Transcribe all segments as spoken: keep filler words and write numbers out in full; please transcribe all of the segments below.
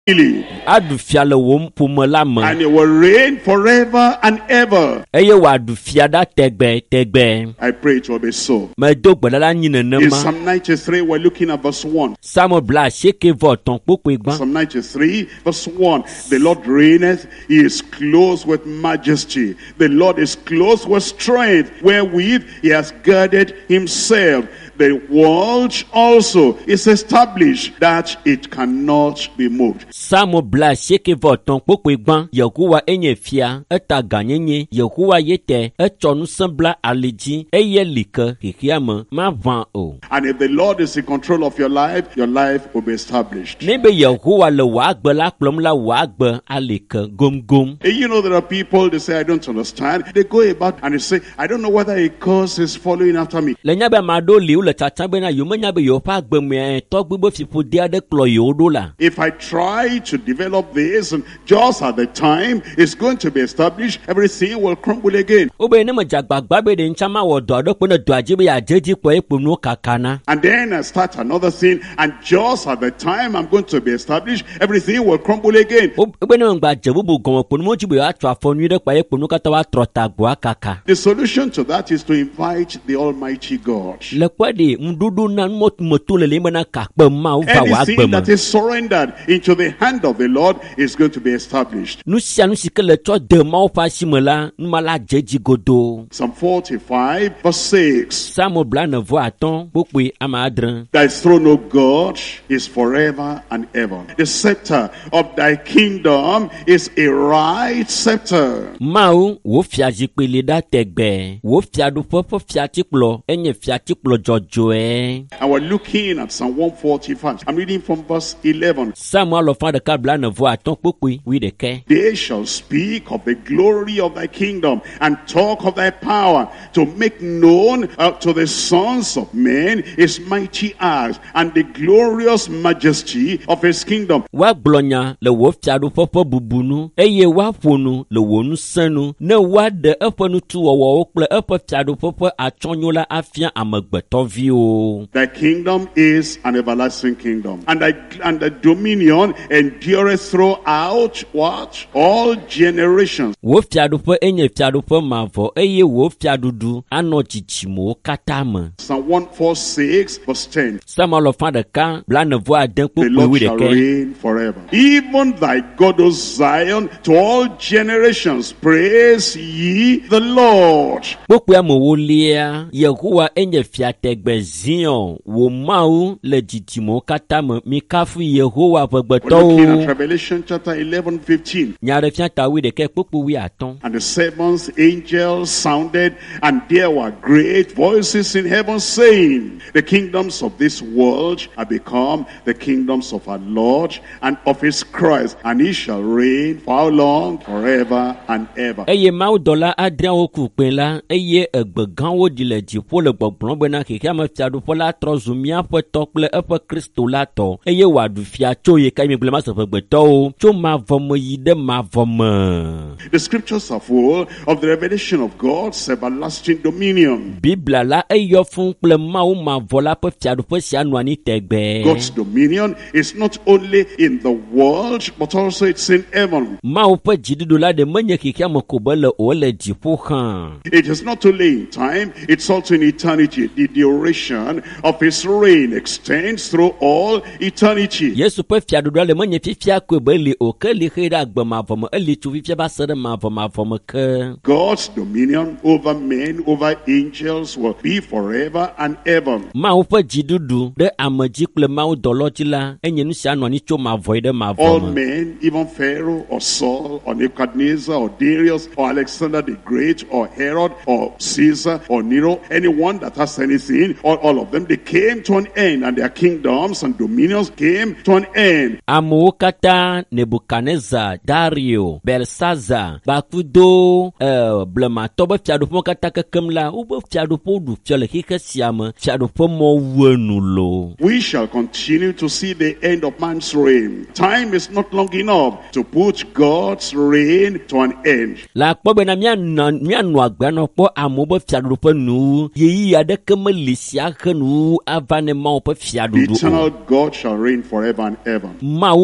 adu fia le wo mpome la me, and he will reign forever and ever. eye wa adu fia da tegbe tegbe. I pray it will be so. Me do gbadala nyi In nenema. Psalm ninety-three, we're looking at verse one. Samuel bla sheke vo ton popo igban. Psalm ninety-three, verse one. The Lord reigneth, he is clothed with majesty. The Lord is clothed with strength, wherewith he has girded himself. The world also is established, that it cannot be moved. Samuel bla sheke vo ton popo igban. Yehowa enye fia, eta ganyenye. Yehowa yete, eto nu sembla aliji. Eye like hikiame ma van o. And if the Lord is in control of your life, your life will be established. Nebe Yehowa le wagbe la klom la wagbe alike gom gom. And you know, there are people, they say, I don't understand. They go about and they say, I don't know whether a curse is following after me. Le nyabe mado liu le tatabe na yume nyabe yo pa gbe me to gbegbe fifu dia de klo yo do la. If I try to develop this, and just at the time it's going to be established, everything will crumble again. Obe ne me jagbagba be de nchama wo do do pe no do ajibe ya jeji po epo no kakana. And then I start another thing, and just at the time I'm going to be established, everything will crumble again. Obe ne ngba jebubu gomo po mo jibe ya twa fonu de pa epo no kata wa trota gbo akaka. The solution to that is to invite the Almighty God. Le kwade mdudu na mo moto le le na kakpe ma o va wa Anything gbe that ma. is surrendered into the hand of the Lord is going to be established. Nu sia nu sikele to de ma o pa simela nu mala jeji godo. Psalm forty-five, verse six. Samuel bla ne vo aton popo amadran. Thy throne, O God, is forever and ever. The scepter of thy kingdom is a right scepter. Mau wo fia jipele da tegbe. Wo fia du popo fia tiklo. Enye fia tiklo jojo eh. And we're looking at Psalm one forty-five. I'm reading from verse eleven. Samuel lo fa de kabla ne vo aton popo wi de ke. They shall speak of the glory of thy kingdom and talk of thy power, to make known uh, to the sons of men his mighty acts and the glorious majesty of his kingdom. Wa glonya le wo fia du popo bubunu. Eye wa fonu le wo nu senu. Ne wa de efonu tu wo wo kple efe fia du popo atonyola afia amegbeto vi o. Thy kingdom is an everlasting kingdom, and thy and the dominion endureth throughout what? All generations. Wo fia du po enye fia du po mavo. Eye wo fia dudu ano chichimo katame. Psalm one forty-six, verse ten. Samuel lo fa de ka bla ne vo aden The popo Lord wi de shall ke. reign forever. Even thy God, O Zion, to all generations, praise ye the Lord. Popo ya mo wo lia. Yehowa enye fia tegbe Zion. Wo mau le chichimo katame. Mi kafu Yehowa We're vegbeto looking at o. Revelation chapter eleven, fifteen. Nyare fia ta wi de ke popo wi aton. And the seventh angel sounded, and there were great voices in heaven saying, the kingdoms of this world are become the kingdoms of our Lord and of his Christ, and he shall reign for how long? Forever and ever. Eye mau dola adrian wo ku pen la. Eye egbe gan wo di le jipo le gbogbron be na keke ma fia du po la tro zumia po to kple efe Kristo la to. Eye wa du fia cho ye kai me ble ma se gbeto o. Cho ma vom yi de ma vom. The scriptures are full of the revelation of God's everlasting dominion. Bibla la eyo fun kple mau ma vola po fia du po sia no ani tegbe. God's dominion is not only in the world, but also it's in heaven. Mau po jididu la de menye keke ma ko be le o le jipo kan. It is not only in time, it's also in eternity. The duration of his reign extends through all eternity. Yesu po fia du le menye fifia ko be le o ke li khira gbe ma vom eli tu fifia ba sere ma vom ma vom ke. God's dominion over men, over angels will be forever and ever. Mau po jidudu de amaji kple mau doloji la enye nu sia no ni cho ma void de ma All vom. men, even Pharaoh or Saul or Nebuchadnezzar or Darius or Alexander the Great or Herod or Caesar or Nero, anyone that has anything, all, all of them, they came to an end, and their kingdoms and dominions came to an end. Amu kata Nebuchadnezzar, Dario, Belshazzar, Bakudo, uh, blema tobe fia du po kata kekem la u bo fia du po du fia le kike siame fia du po mo wenu lo. We shall continue to see the end of man's reign. Time is not long enough to put God's reign to an end. La kpo be na mia na mia no agba no po amu bo fia du po nu ye yi ade keme lisia khanu avane ma po fia The du. eternal God shall reign forever and ever. Ma u ma vola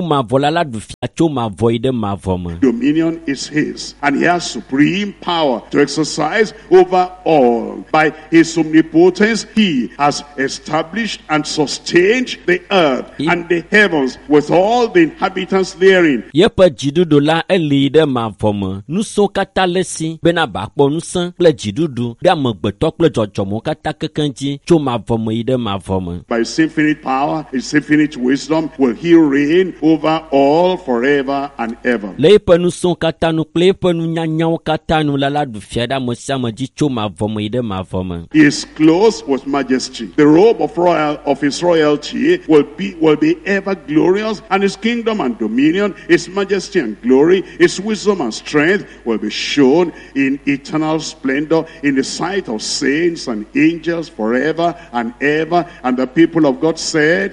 la la du fia tso mavɔ yi ɖe mavɔ me. Dominion is his, and he has supreme power to exercise over all. By his omnipotence, he has established and sustained the earth He- and the heavens with all the inhabitants therein. Yeƒe dziɖuɖu la eli ɖe mavɔ me. Nusɔ̃wo katã le si bena bakpɔ nusẽ kple dziɖuɖu ɖe amegbetɔ kple dzɔdzɔmewo katã kekeŋ dzi tso mavɔ me yi ɖe mavɔ me. By his infinite power, his infinite wisdom, will he reign over all forever and ever. Le eƒe nusɔ̃wo katã nu kple eƒe nunyanyawo katã nu la la ɖu fia ɖe ame sia ame dzi tso mavɔ me yi ɖe mavɔ me. He is clothed with majesty. The robe of royal of his royalty will be will be ever glorious, and his kingdom and dominion, his majesty and glory, his wisdom and strength will be shown in eternal splendor in the sight of saints and angels forever and ever. And the people of God said,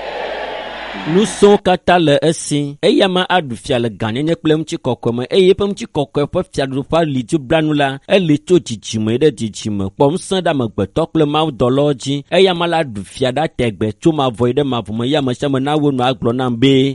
Nusɔ̃wo katã le esi, eya ma aɖu fia le gãnyenye kple ŋutikɔkɔe me, eye eƒe ŋutikɔkɔe ƒe fiaɖuƒe ali dzo blanu la, eli tso dzidzime ɖe dzidzime, kpɔ ŋusẽ ɖe amegbetɔ kple mawudɔlawo dzi, eya ma la ɖu fia ɖe tegbe tso mavɔ yi ɖe mavɔ me, ya ame sia ame na wo nu agblɔ nam be,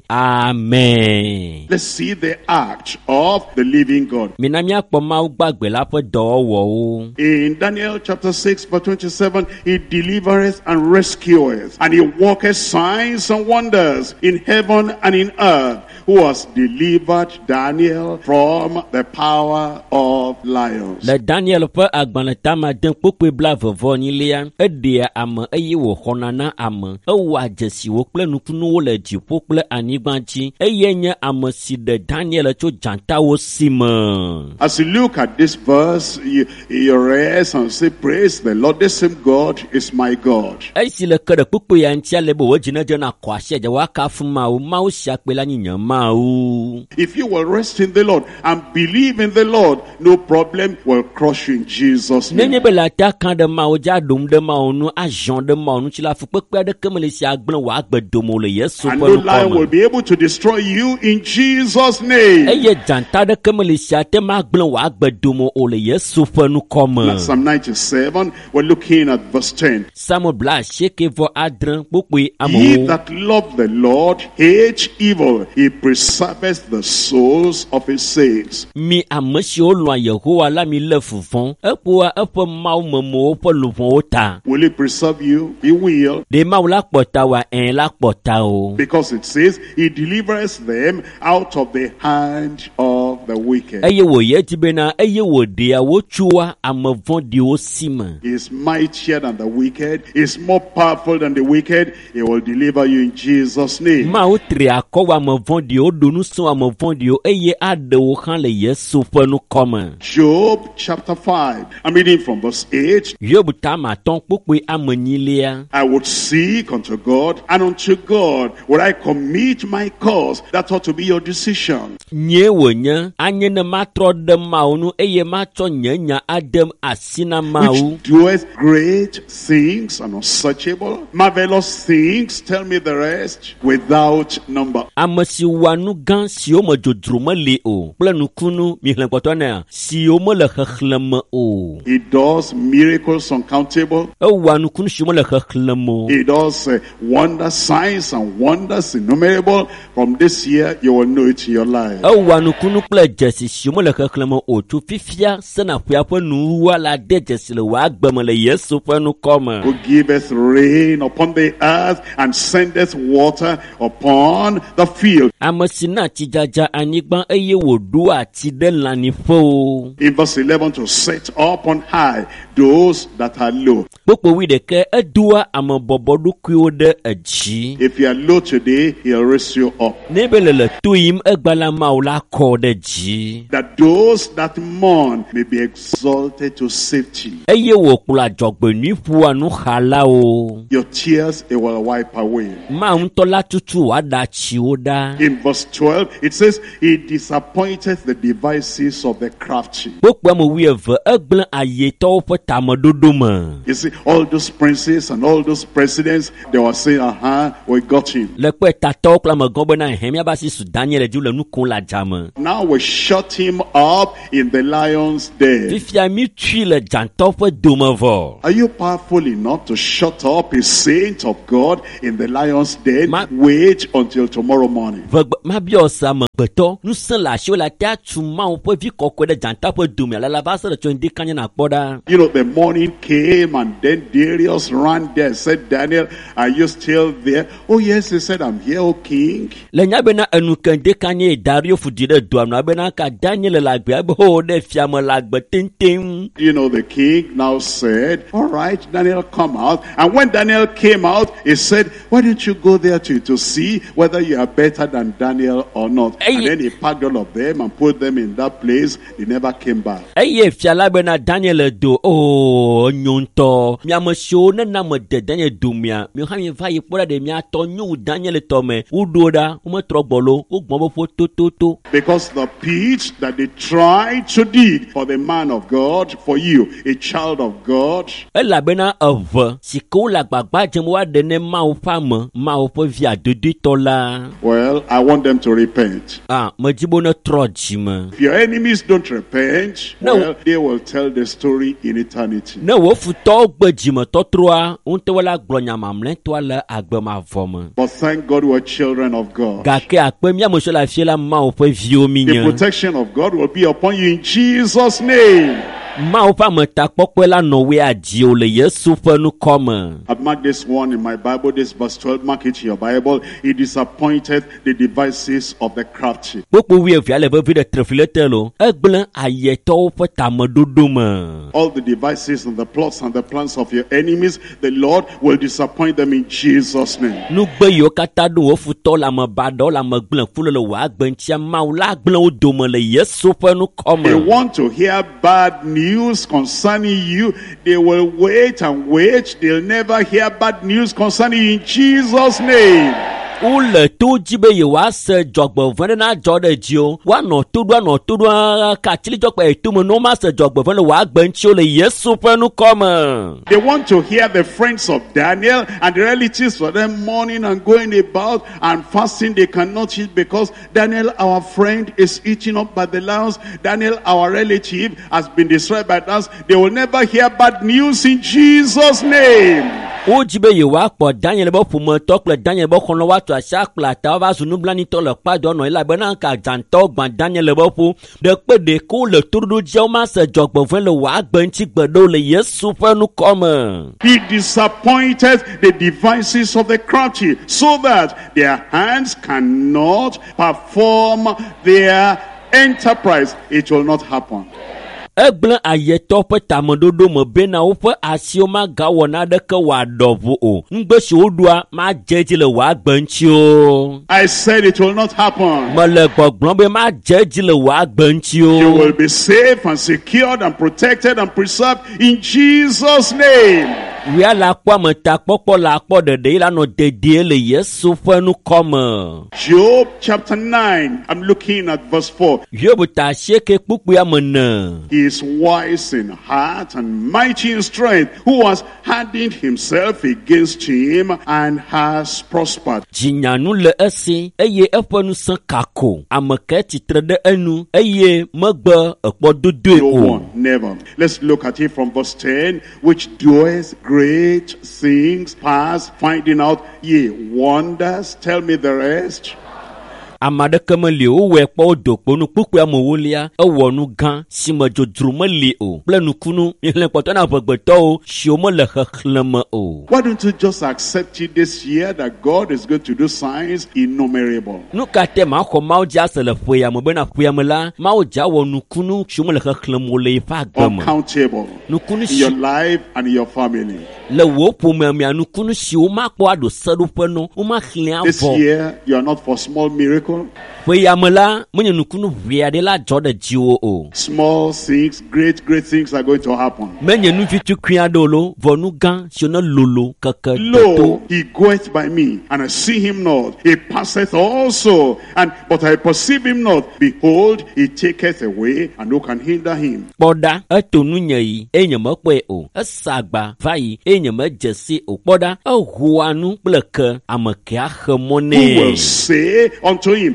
Amen. let's see the act of the living God. Mina míakpɔ Mawu gbagbe la ƒe dɔwɔwɔwo. In Daniel chapter six verse twenty-seven, he delivereth and rescueth, and he worketh signs and wonders in heaven and in earth, who has delivered Daniel from the power of lions. Le Daniel ƒe agbalẽ tame de kpokpe blaeve-vɔ-enyilia, eɖea ame eye wòxɔna na ame, ewɔa dzesiwo kple nukunuwo le dziƒo kple anyigba dzi, eye nye ame si ɖe Daniel tso dzatawo si me. As you look at this verse, you, you rest and say, praise the Lord, the same God is my God. Esi le ke ɖe kpokpe ya ŋutia le be wo dzi ne dze na kɔ asi dze woakafu Mawu, Mawu sia kpe la nye nye Mawu. If you will rest in the Lord and believe in the Lord, no problem will crush you in Jesus' name. Nenye be le ata kan ɖe Mawu dzi aɖom ɖe Mawu nu, azhɔ̃ ɖe Mawu ŋuti la, fukpekpe aɖeke mele si agblẽ wò agbe dome le Yesu And ƒe no ŋkɔ lion will me. be able to destroy you in Jesus' name. Eye dzata aɖeke mele si ate ma agblẽ wò agbe dome o le Yesu ƒe ŋkɔ me. Now, Psalm ninety-seven, we're looking at verse ten. Samuel bla asieke vɔ adre kpokpe He amewo. that love the Lord hate evil. He preserveth the souls of his saints. Mi ame siwo lɔ̃a Yehowa la mi lé vuvɔ, eƒoa eƒe Mawu memewo ƒe luʋɔwo ta. Will he preserve you? He will. Ɖe Mawu la kpɔ ta wa ɛn la kpɔ ta o. Because it says, he delivers them out of the hand of the wicked. Eye wòye dzi bena eye wòɖea wotsoa ame vɔ̃ɖiwo si me. He is mightier than the wicked. He is more powerful than the wicked. He will deliver you in Jesus' name. Mawu tri akɔ wɔ ame vɔ̃ɖiwo, ɖo nu sɔ ame vɔ̃ɖiwo, eye aɖewo hã le Yesu ƒe nukɔ me. Job chapter five. I'm reading from verse eight. Yob tame atɔ̃ kpokpe ame enyilia. I would seek unto God, and unto God would I commit my cause. That ought to be your decision. Nye wònye, anye ne matrɔ ɖe Mawu nu, eye matsɔ nye nya adem asi na Mawu. Which doeth great things and unsearchable, marvelous things, tell me the rest, without number. Ame si wɔa nu gã siwo me dzodzro meli o, kple nukunu mi xlẽ kpɔtɔ nea, siwo mele xexlẽme o. He does miracles uncountable. Ewɔa nukunu siwo mele xexlẽme o. He does uh, wonder signs and wonders innumerable. From this year, you will know it in your life. Ewɔa nukunu kple dzesi siwo mele xexlẽme o, tso fifia sena ƒea ƒe nuwua la de dzesi le wò agbe me le Yesu ƒe nukɔ me. Who giveth rain upon the earth and sendeth water upon the field. Ame si na tsidzadza anyigba eye wòɖo ati ɖe lãnyiƒewo. In verse eleven, to set up on high those that are low. Kpokpo wi ɖeke edoa ame bɔbɔ ɖokuiwo ɖe edzi. If you are low today, he'll raise you up. Ne be le le to yim egbala Mawu la kɔ ɖe dzi. That those that mourn may be exalted to safety. Eye wòkplɔ adzɔgbenui ƒua nuxalawo. Your tears, it will wipe away. Mawu ŋutɔ la tutu wòaɖa tsiwo ɖa. In verse twelve, it says, he disappointeth the devices of the crafty. Kpokpo ame wuieve egblẽ ayetɔwo ƒe tameɖoɖo me. You see, all those princes and all those presidents, they were saying, uh-huh, we got him. Le kpe tatɔwo kple amegã bena hɛ míaba si su Daniel dzi le nu kom le adzame. Now we shut him up in the lion's den. Fifia mi tui le dzãtɔ ƒe domevɔ. Are you powerful enough to shut up a saint of God in the lion's den? saying, Ma- wait until tomorrow morning. Vegbe ma bio sa me gbeto nu se la shi la tia tu ma o pe vi kokko de janta pe dumi la la ba se de twen di kanya na kpoda. You know, the morning came and then Darius ran there, said, Daniel, are you still there? Oh yes, he said, I'm here, O king. Le nya be na enu kan de kanya Dario fudi de do na be na ka Daniel la gbe be ho de fiam la gbe tintin. You know, the king now said, all right, Daniel, come out. And when Daniel came out, he said, why don't you go there to, to see whether you are better than Daniel or not? Hey. And then he packed all of them and put them in that place. They never came back. Eye fiala be na Daniel do oh nyonto mi am show na na me de Daniel do mi a mi ha mi va yi pora de mi ato nyu Daniel to me udoda o me trogbolo o gbon bo fo to to to. Because the pit that they tried to dig for the man of God, for you, a child of God, Ela be na ave siko la gbagba je mo wa de ne ma o fa mo ma o fo via dodi to la. well, I want them to repent. Ah me jibo na troji me. If your enemies don't repent, No. well, they will tell the story in eternity. Na wo fu to gbeji me to troa unte wala gbronya mamle to la agbe ma vom. But thank God we're children of God. Ga ke akpe mi am so la fie la ma o fo vi o mi The nya. protection of God will be upon you in Jesus' name. Ma o pa me ta pokwe la no we aji o le Yesu fe nu come. I've marked this one in my Bible, this verse twelve. Mark it in your Bible. He disappointed the devices of the crafty. Popo wi evia le vi de trefilete lo. Egblen ayeto fe tamododo me. All the devices and the plots and the plans of your enemies, the Lord will disappoint them in Jesus' name. Nu gbe yo kata do o fu to la me ba do la me gblen fu le wa gbe ntia ma o la gblen o do me le Yesu fe nu They come. want to hear bad news concerning you. They will wait and wait. They'll never hear bad news concerning you in Jesus' name. O le to jibe ye wa se jogbo vende na jode jio. Wa no to do no to do ka chili jogbo e tu mo no ma se jogbo vende wa gbe ntia o le Yesu fe nu come. They want to hear the friends of Daniel and the relatives for them mourning and going about and fasting. They cannot eat because Daniel, our friend, is eaten up by the lions. Daniel, our relative, has been destroyed by us. They will never hear bad news in Jesus' name. O jibe ye wa po Daniel bo fumo to ple Daniel bo kono wa to asha kla ta va sunu blani to le pa do no ila be na ka janto gban Daniel bo fu de pe de ko le turdu je o ma se jogbo fen le wa gban ti gbedo le Yesu fe nu come. He disappointed the devices of the crafty so that their hands cannot perform their enterprise. It will not happen. Egblen ayeto pe tamododo mo be na o fe asioma ga wona de ke wa dovu o. Ngbe si odua ma jeji le wa gbanchi o. I said it will not happen. Mo le gbogbon be ma jeji le wa gbanchi You o. will be safe and secured and protected and preserved in Jesus' name. Wi ala kwa me ta popo la po de de la no de de le Yesu fe nu come. Job chapter nine. I'm looking at verse four. Yobu ta sheke pupu ya mena. He is wise in heart and mighty in strength, who has hardened himself against him and has prospered. Jinyanu le esi eye efe nu san kako. Ameke titre de enu eye megbe ekpo dodo No o. one, never. Let's look at it from verse ten. Which doeth great things past finding out, ye wonders. Tell me the rest. Amade keme li o we kpo dokpo nu pupu amowolia ewo nu gan si me jodru me li o. Ple nu kunu ile poto na vegbeto o si o me le xexleme o. Why don't you just accept it this year that God is going to do signs innumerable? Nu kate ma ko ma o ja se le foya mo be na foya me la ma o ja wo nu kunu si o me le xexleme o le fa gama. Uncountable Nu kunu in si your life and in your family. le wo po me mi anu kunu si o ma kpo ado sedu pe no o ma khlen This avo. year, you are not for small miracle. Foya me la mo nu kunu via de la jode jiwo o. Small things, great, great things are going to happen. Menye nu fitu kria dolo vonu gan si no lolo keke Lo, toto. he goeth by me, and I see him not. He passeth also, and but I perceive him not. Behold, he taketh away, and who can hinder him? Poda etonu nyei enye mekwe o. Esagba vai enye mejesi o. Poda ehuanu pleke ameke Who will ahemone. say unto him, what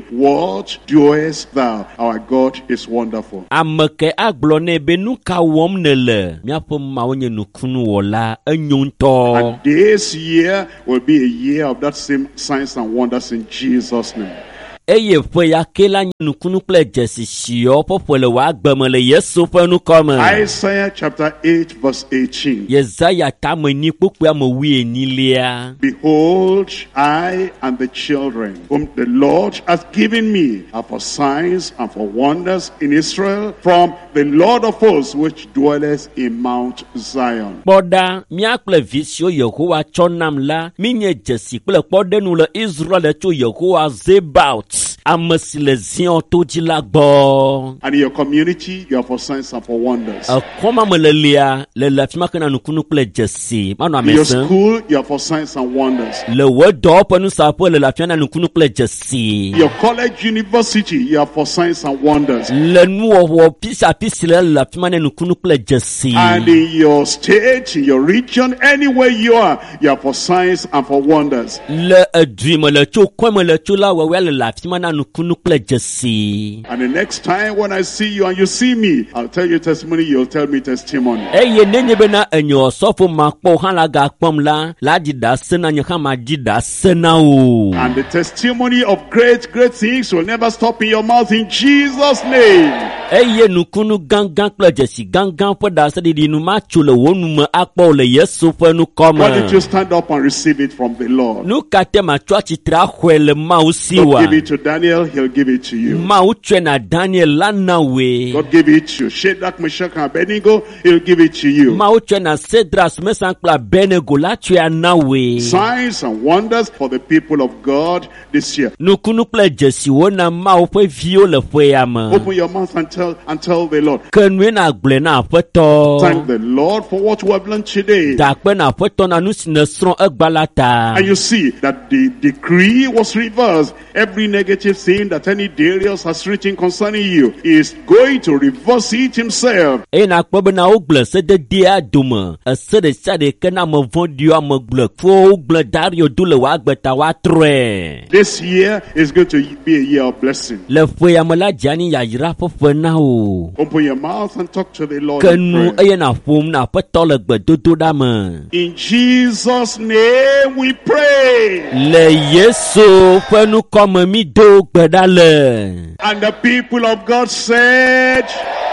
Lord doest thou? Our God is wonderful. Ameke aglone benuka wom nele. Miapo maonye nukunu wola enyunto. And this year will be a year of that same signs and wonders in Jesus' name. Eye fwe ya kela nukunu ple jesi shio popole wa agbemele Yesu fe nukome. Isaiah chapter eight verse eighteen. Yesaya tamo ni pukwe amowi enilia. Behold, I and the children whom the Lord has given me are for signs and for wonders in Israel from the Lord of hosts which dwelleth in Mount Zion. Boda miakle visio Yehowa chonam la minye jesi kple kpodenu le Israel cho Yehowa zebaut. Amasile zion tojila gbo. And in your community, you are for signs and for wonders. Akoma melelia le lafima kana nukunu kple jesi. Mano In your amesen. school, you are for signs and wonders. Le wodo penu sapo le lafima na nukunu kple jesi. Your college, university, you are for signs and wonders. Le nuo wo pisa pisi le lafima na nukunu kple jesi. And in your state, in your region, anywhere you are, you are for signs and for wonders. Le edwime le cho kweme le cho la wewe le lafima na nukunu kple jesi. And the next time when I see you and you see me, I'll tell you testimony, you'll tell me testimony. Eye nenye bena enyo sofo makpo hala ga kpom la la di da sena nye kama di da sena o. And the testimony of great, great things will never stop in your mouth in Jesus' name. Eye nukunu gangan kple jesi gangan pe da se di di nu ma chule wonu me akpo le Yesu fe nu Why kome. don't you stand up and receive it from the Lord? Nu kate ma chwa chitra hwe le ma God usiwa. give it to Daniel, he'll give it to you. Ma uchwe na Daniel lana we. God give it to you. Shadrach, Meshach, and Abednego, he'll give it to you. Ma uchwe na Cedras Mesan kple Abednego la chwe ana we. Signs and wonders for the people of God this year. Nukunu kple jesi wona ma upe vio le fwe ya me. Open your mouth and tell and tell the Lord. Kenwe na gble na apeto. Thank the Lord for what we have learned today. Dakpe na apeto na nusi ne sron egbalata. And you see that the decree was reversed. Every negative thing that any Darius has written concerning you is going to reverse it himself. E na kpo be na ogble se de dia dome. E se de sa de ke na me vondio me gble. Fo ogble Dario dule wa agbeta wa tre. This year is going to be a year of blessing. Le fwe ya me la jani ya yira fo fe na o. Open your mouth and talk to the Lord in Kenu prayer. eye na fom na apeto le gbe dodo da me. In Jesus' name we pray. Le Yesu fe nu kome mi do gbeda le. And the people of God said,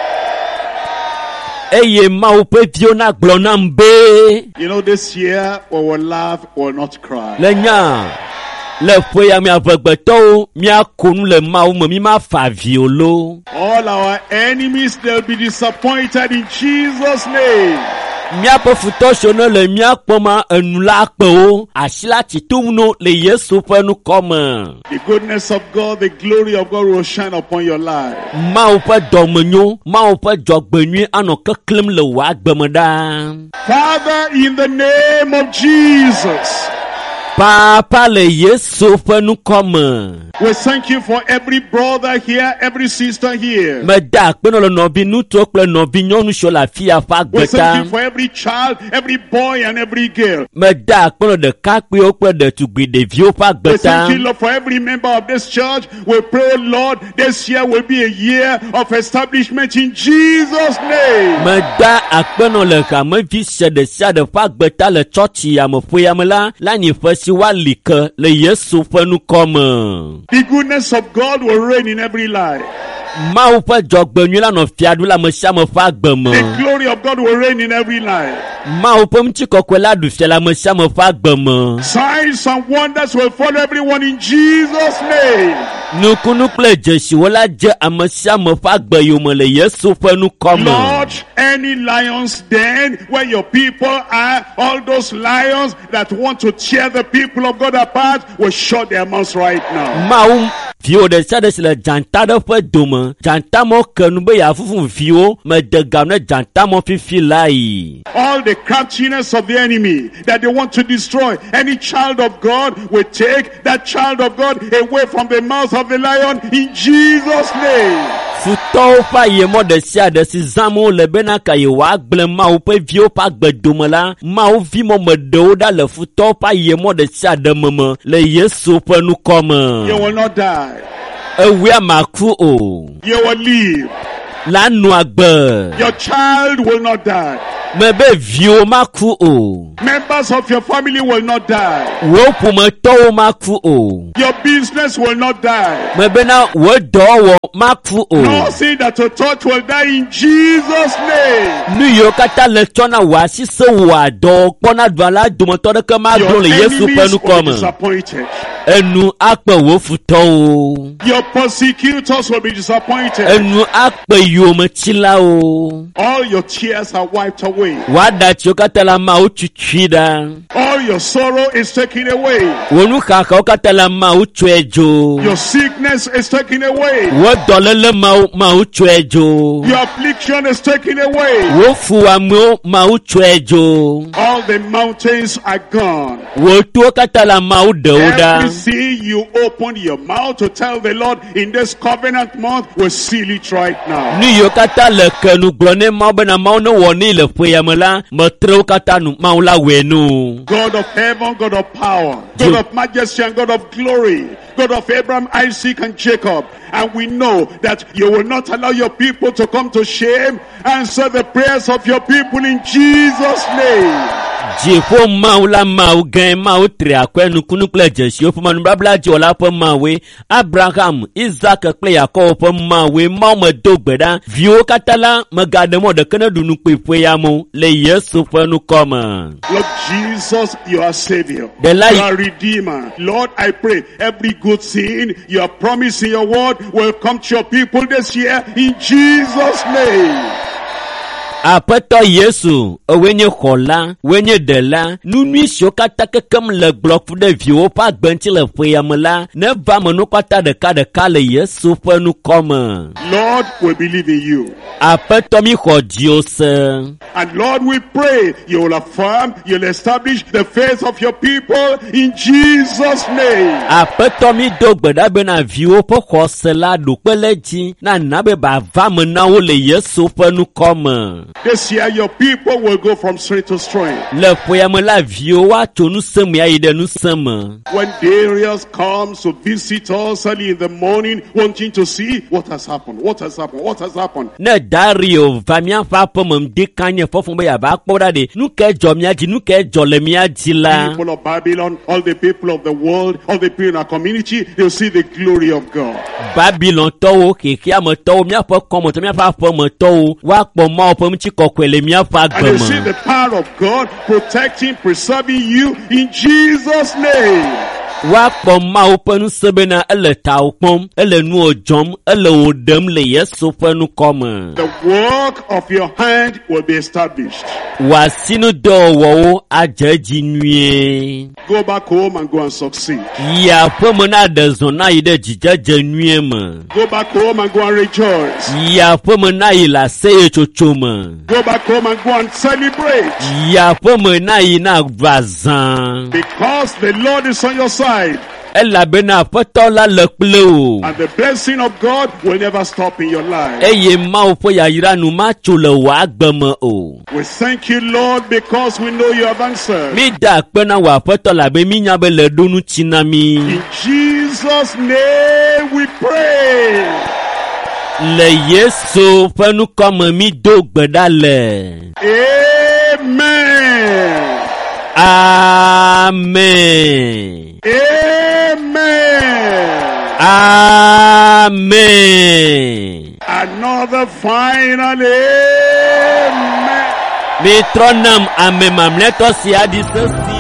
Eye ma upe vio na glo na mbe. you know, this year we will laugh, we will not cry. Le nya. Le fwe ya mi avegbeto mi akonu le ma u me mi ma fa violo. All our enemies, they'll be disappointed in Jesus' name. Miapo futo shono le miapo ma enu la pe o. Asila chitumno le Yesu fe nu kome. The goodness of God, the glory of God will shine upon your life. Ma u fe domenyo, ma u fe jogbenyu ano keklem le wa gbemeda. Father, in the name of Jesus, Papa le Yesu fe nu kome. we thank you for every brother here, every sister here. Me da pe no le nobi nu to kple nobi nyonu sho la fia fa We thank you gbeta. for every child, every boy, and every girl. Me da pe no de kakpe o kple de tugbi de vio fa We thank you, gbeta. Lord, for every member of this church. We pray, Lord, this year will be a year of establishment in Jesus' name. Me da akpeno le kame vi se de sia de fa gbeta le churchi ya me fwe ya me la. La ni fe si wa like le Yesu fe nu kome. The goodness of God will reign in every life. Ma u fe jogbenyu la no fiadu la me sia me fa gbeme. The glory of God will reign in every life. Ma u pe mchi kokwe la du fia la me sia me fa gbeme. Signs and wonders will follow everyone in Jesus' name. Nukunu kple jesi wala je ame sia me fa gbe yo me le Yesu fe nu kome. Lord, any lions den where your people are, all those lions that want to tear the people of God apart will shut their mouths right now. Ma u Fio de sa de le janta de fe dome. Janta mo kenu be ya fufu fio. Me de gamne janta mo fifi lai. All the craftiness of the enemy that they want to destroy. Any child of God will take that child of God away from the mouth of the lion in Jesus' name. Futo pa ye mo de sia de si zamo le bena ka ye wa gble ma u pe vio pa gbe dome la. Ma u vi mo me de o da le futo pa ye mo de sia de meme. Le Yesu pe nu kome. You will not die. ewe amaku o. You will live. Lanu agbe. Your child will not die. Mebe vio maku o. Members of your family will not die. Wo pumeto maku o. Your business will not die. Mebe na wo dowo maku o. Nothing that you thought will die in Jesus' name. Nu yo kata le tona wa sise wa do pona dwala dumoto de kama Your glo le Yesu enemies penu will be koma. disappointed. Enu akpe wo futo o. Your persecutors will be disappointed. Enu akpe yo mechila o. All your tears are wiped away. Wada chokata la ma uchuchida. All your sorrow is taken away. Wonu kaka okata la ma uchwejo. Your sickness is taken away. Wo dolele ma ma uchwejo. Your affliction is taken away. Wo fuamo ma uchwejo. All the mountains are gone. Wo tu okata la ma udeuda. Everything you open your mouth to tell the Lord in this covenant month will seal it right now. Ni yo kata le kenu glone ma bena ma no woni le fuyamela matro kata nu ma la wenu. God of heaven, God of power, God of majesty and God of glory, God of Abraham, Isaac and Jacob. And we know that you will not allow your people to come to shame. Answer the prayers of your people in Jesus' name. Jefo maula mau gen mau tria kwenu kunu kle jeshi ofu manu babla jola po mawe Abraham Isaac kle Yakob po mawe mau medogbeda vio katala magade mo de kana dunu pepe ya mo le Yesu fenu koma. Lord Jesus, you are Savior. The light. You are Redeemer. Lord, I pray every good thing you are promising your word will come to your people this year in Jesus' name. Apeto Yesu, wenye kola, wenye dela, nunui shokata kekem le blok de vio pa gbenchi le fuyamela, ne va menu kata de ka de ka le Yesu fenu koma. Lord, we believe in you. Apeto mi khodjose. And Lord, we pray you will affirm, you will establish the faith of your people in Jesus' name. Apeto mi dogbeda bena vio po khosela dupeleji na nabe ba va mena wo le Yesu fenu koma. This year your people will go from strength to strength. Le fuyamela vio wa tonu semu ya ide nu semu. When Darius comes to visit us early in the morning, wanting to see what has happened, what has happened, what has happened. Ne Dario vamia fa po mem dikanye fofun be ya ba kpoda de nu ke jo mi aji nu ke jo le mi aji la. People of Babylon, all the people of the world, all the people in our community, they'll see the glory of God. Babylon to keke am to mi afa komo to mi afa fo mo to wa po mo po mi chi kokwele mi afa And they gbomo. see the power of God protecting, preserving you in Jesus' name. Wa po ma openu sebena ele ta opom ele nu ojom ele odem le Yesu fenu koma. The work of your hand will be established. Wa sinu do wo ajeji nwie. Go back home and go and succeed. Ya po mo na de zona ide jijeje nwie ma. Go back home and go and rejoice. Ya po mo na ila seye chochoma. Go back home and go and celebrate. Ya po mo na ina vazan. Because the Lord is on your side. Ela bena potola le plo. And the blessing of God will never stop in your life. Eye ma opo ya iranu ma chule wa gbemo o. We thank you, Lord, because we know you have answered. Mi da pena wa potola be mi nya be le donu chinami. In Jesus' name we pray. Le Yesu fenu koma mi do gbedale. Amen. Amen. Amen. Amen. Another final amen. Mi tronam amen mam let us hear this seal.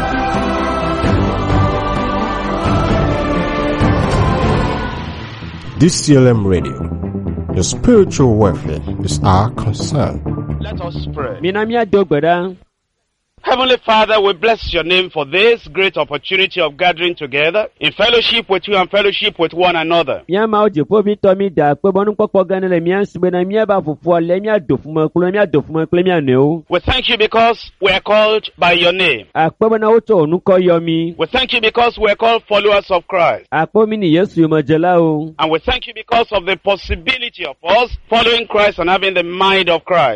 D C L M Radio. Your spiritual welfare is our concern. Let us pray. Minamia dogbeda. Heavenly Father, we bless your name for this great opportunity of gathering together in fellowship with you and fellowship with one another. Mia ma oje po mi to mi da pe bonu popo gan le mia sbe na mia ba fufu le mia dofuma kulo mia dofuma kulo mia ne o. We thank you because we are called by your name. Apo bona o to onu ko yo mi. We thank you because we are called followers of Christ. Apo mi ni Yesu mo jela o. And we thank you because of the possibility of us following Christ and having the mind of Christ.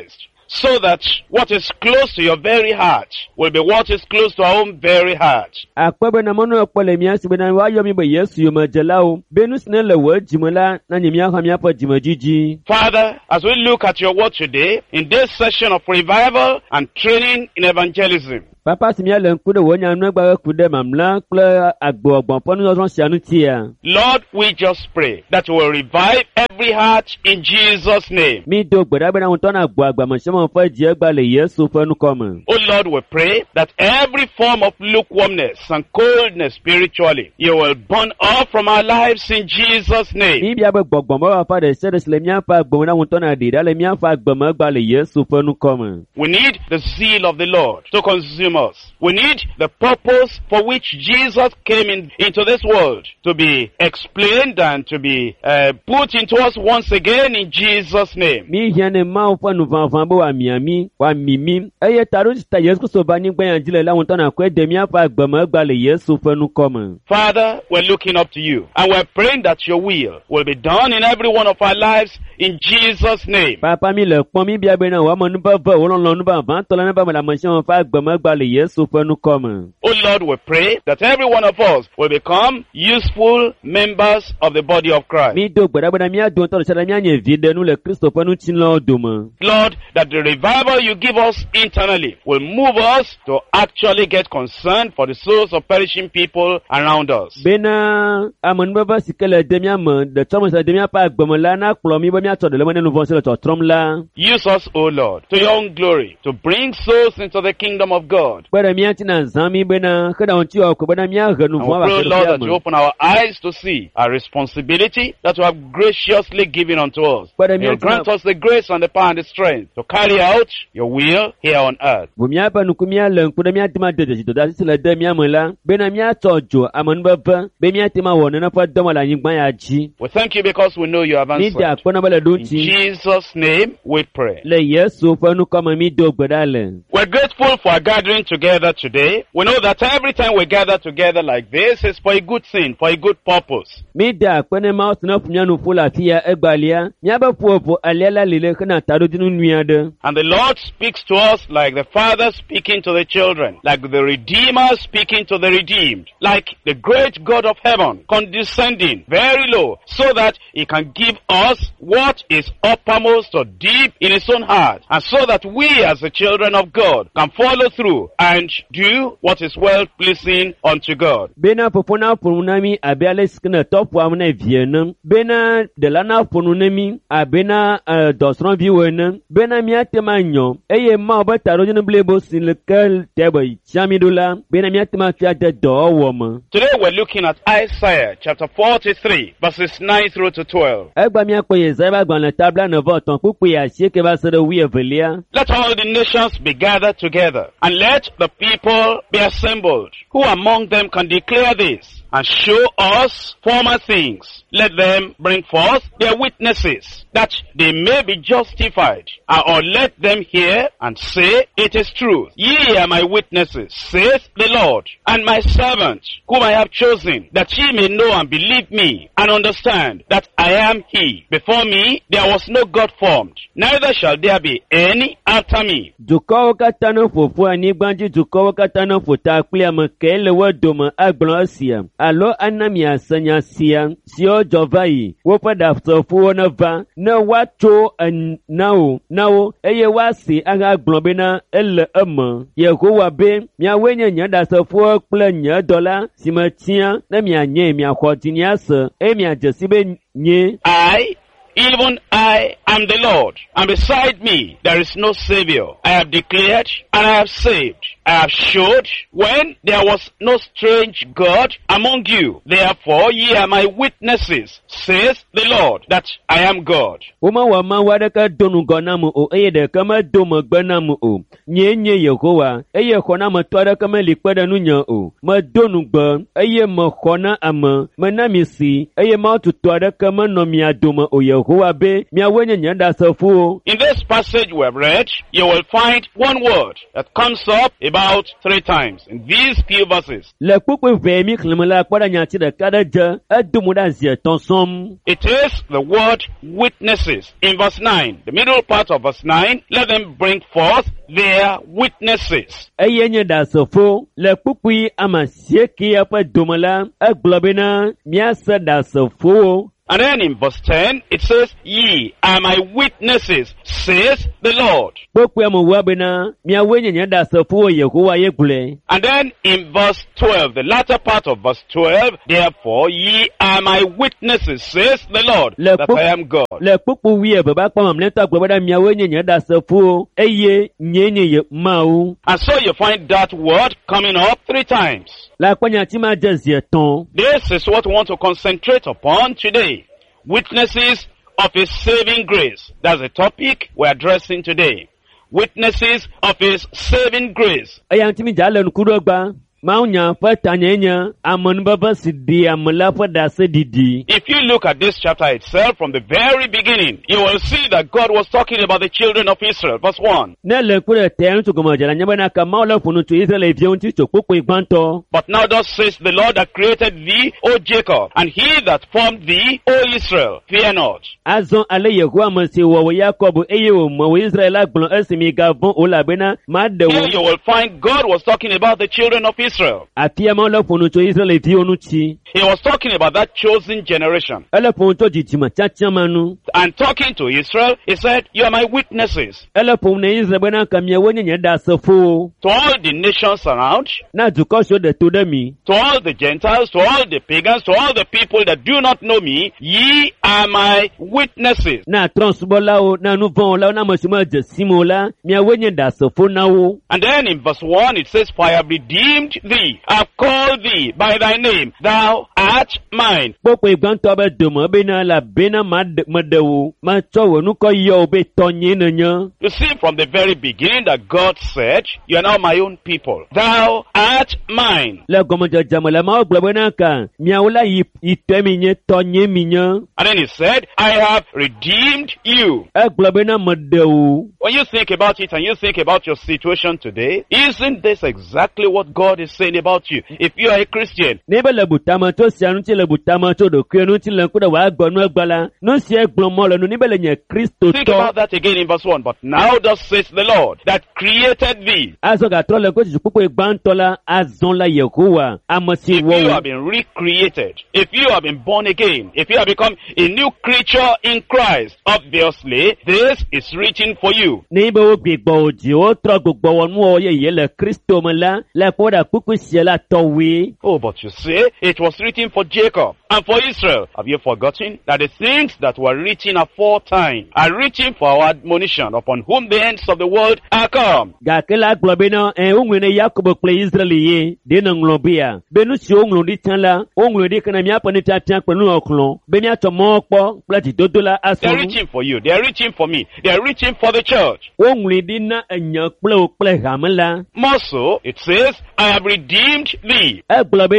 so that what is close to your very heart will be what is close to our own very heart. Akpebe na mono akpole mi asibe na wa yo mi be Yesu yo majalao. Benu sine le wo jimola na nyimia kwa mi apo jimojiji. Father, as we look at your word today, in this session of revival and training in evangelism, Papa simia le nkude wo nya nu gba kude mamla kle agbo ogbon ponu yo sianu tia. Lord, we just pray that you will revive every heart in Jesus' name. Mi do gbada bena won tona agbo agba mo se mo fa je gba le Yesu fenu komo. Oh Lord, we pray that every form of lukewarmness and coldness spiritually, you will burn off from our lives in Jesus' name. Mi bia be gbogbon mo fa de se de le mi afa agbo na won tona de da le mi afa agbo mo gba le Yesu fenu komo. We need the zeal of the Lord to consume us. We need the purpose for which Jesus came in, into this world to be explained and to be uh, put into us once again in Jesus' name. Mi hiane ma o fa nu van van bo wa miami wa mimi eye taru sta Yesu so ba ni gbe yan jile la won tona ko de mi afa agbo mo gba le Yesu fenu komo. Father, we're looking up to you and we're praying that your will will be done in every one of our lives in Jesus' name. Papa mi le pon mi bia be na wa mo nu ba ba wo lo nu ba van to la na ba mo la mo se won fa agbo mo gba le Yesu fenu komo. Oh Lord, we pray that every one of us will become useful members of the body of Christ. Mi do gbada gbada mi adun to se la mi anye vide nu le Kristo fenu tin lo do mo. Lord, that the revival you give us internally will move us to actually get concerned for the souls of perishing people around us. Bena amon baba sikele de mi am de tomo se de mi pa agbo mo la na klo mi ba mi ato de le mo nu von se le to trom la. Use us, O Lord, to your own glory, to bring souls into the kingdom of God. Gbada mi atina zami bena kada on ti o ko bena mi aganu And von we ba pray, se Lord, le that you open our eyes to see our responsibility that you have graciously given unto us. But You will grant us the grace and the power and the strength to carry out your will here on earth. bo mi apa nu ku mi alen ku de mi atima de de to da se le de mi amela bena mi atojo amon baba be mi atima won na fa domo la yin gban ya ji. We thank you because we know you have Mi da answered. pona bele do In ti Jesus' name we pray. le Yesu fenu komo mi do gbada le. We're grateful for our gathering together today. We know that every time we gather together like this is for a good thing, for a good purpose. Mi da pene ma otna fu nyanu fu la fia egbalia mi aba fu fu alela lele kana taro dinu nua de. And the Lord speaks to us like the Father speaking to the children, like the Redeemer speaking to the redeemed, like the great God of heaven condescending very low so that he can give us what is uppermost or deep in his own heart, and so that we as the children of God can follow through and do what is well pleasing unto God. Bena popona pununami abiale skna top amna vienem bena de lana pununami abena uh, dosron viwenem bena miate manyo eye ma oba taro jenu blebo sin le kel tebe chamidula bena miate ma fia de do woma. Today we're looking at Isaiah chapter forty-three verses nine through to twelve. Egba mi akpo Yesaya gban le tabla no voton pupu ya sieke va sere wi evelia. Let all the nations be gathered together, and let the people be assembled. Who among them can declare this, and show us former things? Let them bring forth their witnesses, that they may be justified. Or let them hear and say, it is truth. Ye are my witnesses, saith the Lord, and my servant, whom I have chosen, that ye may know and believe me, and understand that I am he. Before me there was no God formed, neither shall there be any after me. Duko katano fofu ani gbanji duko katano fota klia me kele wedoma agbon asia. Alo anami asanya sia sio jovai wo pada fu na va na wato an now now eye wasi aga gbon be na ele emo Yehowa be mia wenye nya da sofo kple nya dola simatia na mia nye mia khotini ase e mia jesibe nye. I, even I, am the Lord, and beside me there is no Savior. I have declared and I have saved. I have showed when there was no strange God among you. Therefore ye are my witnesses, says the Lord, that I am God. Uma wa ma wadaka donu gonamu o eye de kama domo gbanamu o nye nye Yehowa eye khona ma twada kama likpada nunya o ma donu gba eye ma khona ama manamisi eye ma tutwada kama no mi adoma o Yehowa be mi awenye nyanda safu. In this passage we have read, you will find one word that comes up about about three times in these few verses. Le kpukpe vemi klemela kpada nyati de kada je edumu da zie tonsom. It is the word witnesses in verse nine. The middle part of verse nine, let them bring forth their witnesses. Eye nye da sofo le kpukpe amasie ki apa domala eglobena miasa da sofo. And then in verse ten, it says, Ye are my witnesses, says the Lord. And then in verse twelve, the latter part of verse twelve, therefore ye are my witnesses, says the Lord, that I am God. And so you find that word coming up three times. This is what we want to concentrate upon today. Witnesses of His saving grace. That's the topic we're addressing today. Witnesses of His saving grace. If you look at this chapter itself from the very beginning, you will see that God was talking about the children of Israel. Verse one. But now thus says the Lord that created thee, O Jacob, and he that formed thee, O Israel, fear not. Here you will find God was talking about the children of Israel. He was talking about that chosen generation. And talking to Israel, he said, you are my witnesses. To all the nations around, to all the Gentiles, to all the pagans, to all the people that do not know me, ye are my witnesses. And then in verse one it says, for I have redeemed thee. I have called thee by thy name, thou art mine. You see, from the very beginning that God said, you are now my own people. Thou art mine. And then he said, I have redeemed you. When you think about it and you think about your situation today, isn't this exactly what God is saying about you? If you are a Christian, think about that again in verse one. But now thus says the Lord that created thee. If you have been recreated, if you have been born again, if you have become a new creature in Christ, obviously this is written for you. Oh, but you see, it was written for Jacob and for Israel. Have you forgotten that the things that were written aforetime are written for our admonition, upon whom the ends of the world are come? They are written for you. They are written for me. They are written for the church. More so, it says, I have redeemed thee. We're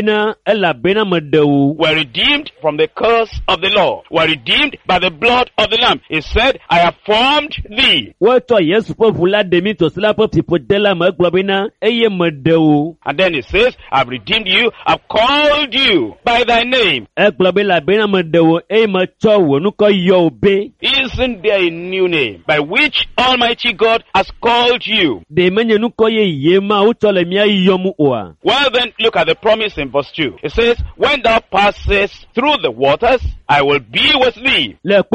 redeemed from the curse of the law. We're redeemed by the blood of the Lamb. He said, I have formed thee. And then he says, I've redeemed you. I've called you by thy name. Isn't there a new name by which Almighty God has called you? Well then, look at the promise in verse two. It says, when thou passest through the waters, I will be with thee.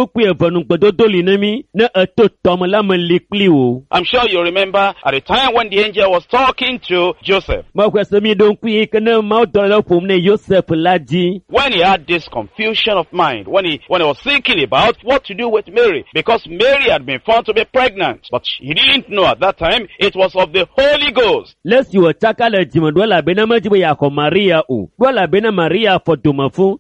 I'm sure you remember at the time when the angel was talking to Joseph. When he had this confusion of mind, when he, when he was thinking about what to do with Mary, because Mary had been found to be pregnant, but he didn't know at that time it was of the Holy Ghost.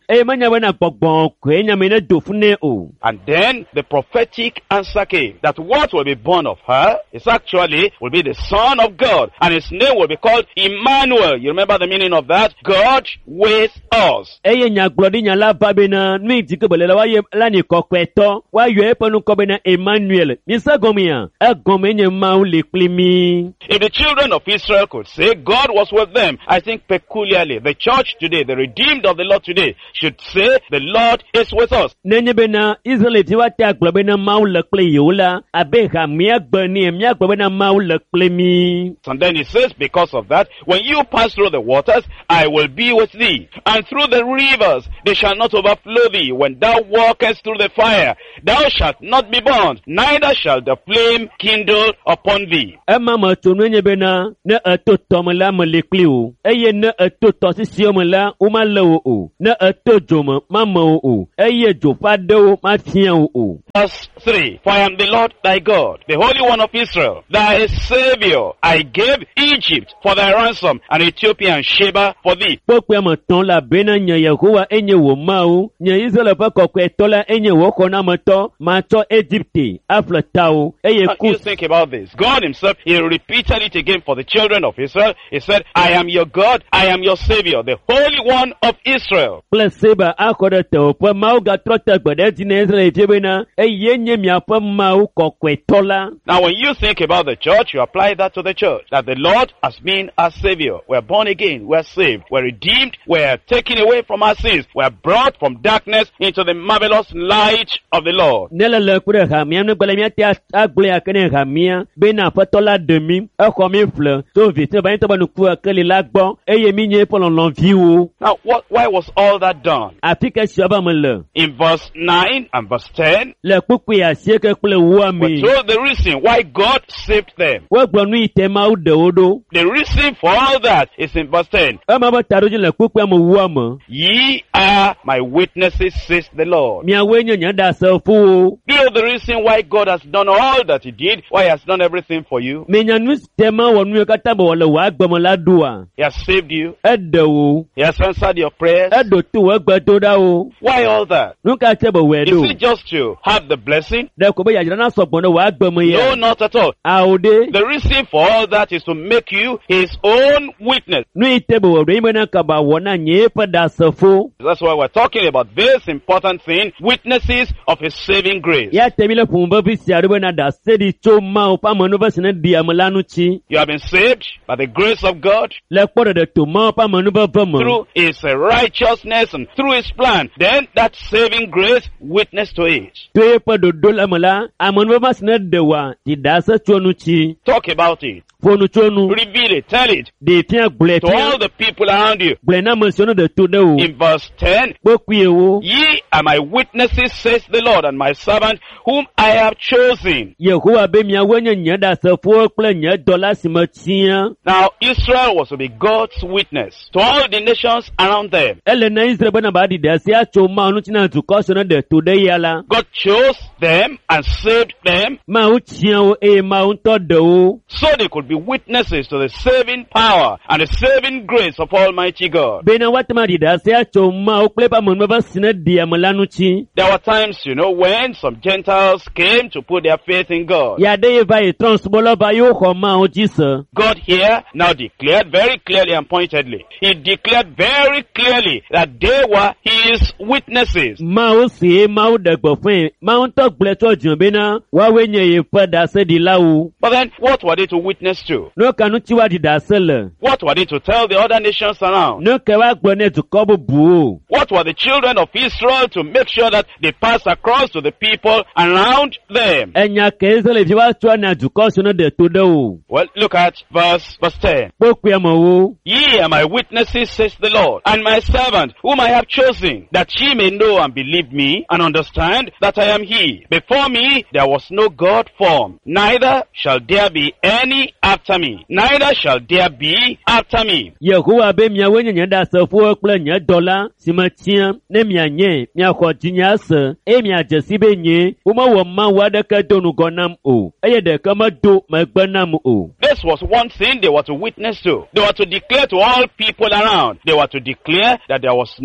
eye menya bena gbogbon kwe nya me ne do fune o. And then the prophetic answer came that what will be born of her is actually will be the Son of God, and his name will be called Emmanuel. You remember the meaning of that? God with us. Eye nya glodi nya la babena nwi dikebele la waye la ni kokweto wa yo eponu kobena Emmanuel. Mi sagomia e gome nye ma u le plimi. If the children of Israel could say God was with them, I think peculiarly the church today, the redeemed of the Lord today, should say the Lord is with us. Nenye bena Israel ti wa te agbobena ma u le ple yola abeha mi agbani mi agbobena ma u le plimi. And then he says, because of that, when you pass through the waters, I will be with thee. And through the rivers, they shall not overflow thee. When thou walkest through the fire, thou shalt not be burned, neither shall the flame kindle upon thee. Emma ma tonu nye bena ne eto tomela me le kli o. Eye ne eto tosisi o me la o ma le o. Ne eto joma ma mo o. Eye jo fa de o ma tian o. Verse three, for I am the Lord thy God, the Holy One of Israel, thy Savior. I gave Egypt for thy ransom, and Ethiopia and Sheba for thee. Pokwe ma ton la bena nye Yehowa enye wo ma o. Nye Israel pa kokwe tola enye wo kona ma to ma to Egypte aflata o. Eye Now, you kus. think about this. God himself, he repeated it again for the children of Israel. He said, I am your God, I am your Savior, the Holy One of Israel. Plus seba akode te o pa ma o ga trote gbede ti ne Israel ti bena eye nye mi apa ma o kokwe tola. Now when you think about the church, you apply that to the church. That the Lord has been our Savior. We're born again, we're saved, we're redeemed, we're taken away from our sins, we're brought from darkness into the marvelous light of the Lord. Nele le kure hamia ne gbele mi ati agble akene hamia bena fatola demi eko mi fle so vite ba nto ba nu ku akele la gbo eye mi nye polon lon vi o. Now what, why was all that done? Afika shaba me le In verse nine and verse ten, le kuku ya sieke kple wo we're ami told the reason why God saved them. wo gbo nu ite ma o de odo The reason for all that is in verse ten. e ma ba taru le kuku am wo am Ye are my witnesses, says the Lord. mi awe nya nya da se fu o Do you know the reason why God has done all that he did? Why he has done everything for you? me nya nu tema wo nu ka tabo wala wa gbo mo la dua He has saved you. e de o He has answered your prayers. e do tu wo gbo to da o Why all that? nu ka tebo we do Is it just to have the blessing? de ko be ya jana so gbo no wa gbo mo No, ya not at all. aude The reason for all that is to make you his own witness. nu itebo wo re me na ka ba wo na nye pa da se fu That's why we're talking about this important thing, witnesses of his saving grace. ya temile pumba bi siaru be na da se di cho ma o pa mo no ba se na di amlanu chi You have been saved by the grace of God le po de to ma pa mo no ba ba mo through his uh, righteousness and through his plan. Then that saving grace, witness to it. to e pa do do la mala amon ba se na de wa di da se cho nu chi Talk about it. fo nu cho nu Reveal it. Tell it de tia gble to all tia the people around you. gble na mo se no de to de o In verse ten, po ku e wo ye are my witnesses, says the Lord, and my servant whom I have chosen. Yehowa be mi awe nya nya da se fu kple nya do la si ma tia Now Israel was to be God's witness to all the nations around them. ele na Israel ba na ba di da se a cho ma nu chi na tu ko se no de to de ya la God chose them and saved them ma o tia o e ma o to de o so they could be witnesses to the saving power and the saving grace of Almighty God. bena watma di da se a cho ma o kple pa mo no ba sina di amlanu chi There were times, you know, when some Gentiles came to put their faith in God. ya de va e transbolo ba yo ko ma o jisa God here now declared very clearly and pointedly. He declared very clearly that they were his witnesses. ma o se ma o de gbo fun ma o to gble to jun bena wa we nye e pa da se di lawo But then, what were they to witness to? no kanu ti wa di da se le What were they to tell the other nations around? no ke wa gbo ne tu ko bu bu What were the children of Israel to make sure that they pass across to the people around them? enya ke Israel fi wa to na du ko so no de to de o Well, look at verse, verse ten. po ku e mo wo Ye are my witnesses, says the Lord, and my servant, whom I have chosen, that ye may know and believe me, and understand that I am he. Before me there was no God formed, neither shall there be any after me, neither shall there be after me. Yehowa be mi awe nya nya da se fu kple nya dola si ma tia ne mi anye mi akọ jinya se e mi ajesi be nye o ma wo ma wa de ka donu gonam o eye de ka ma do ma gbanam o This was one thing they were to witness to. They were to declare to all people around. They were to declare that there was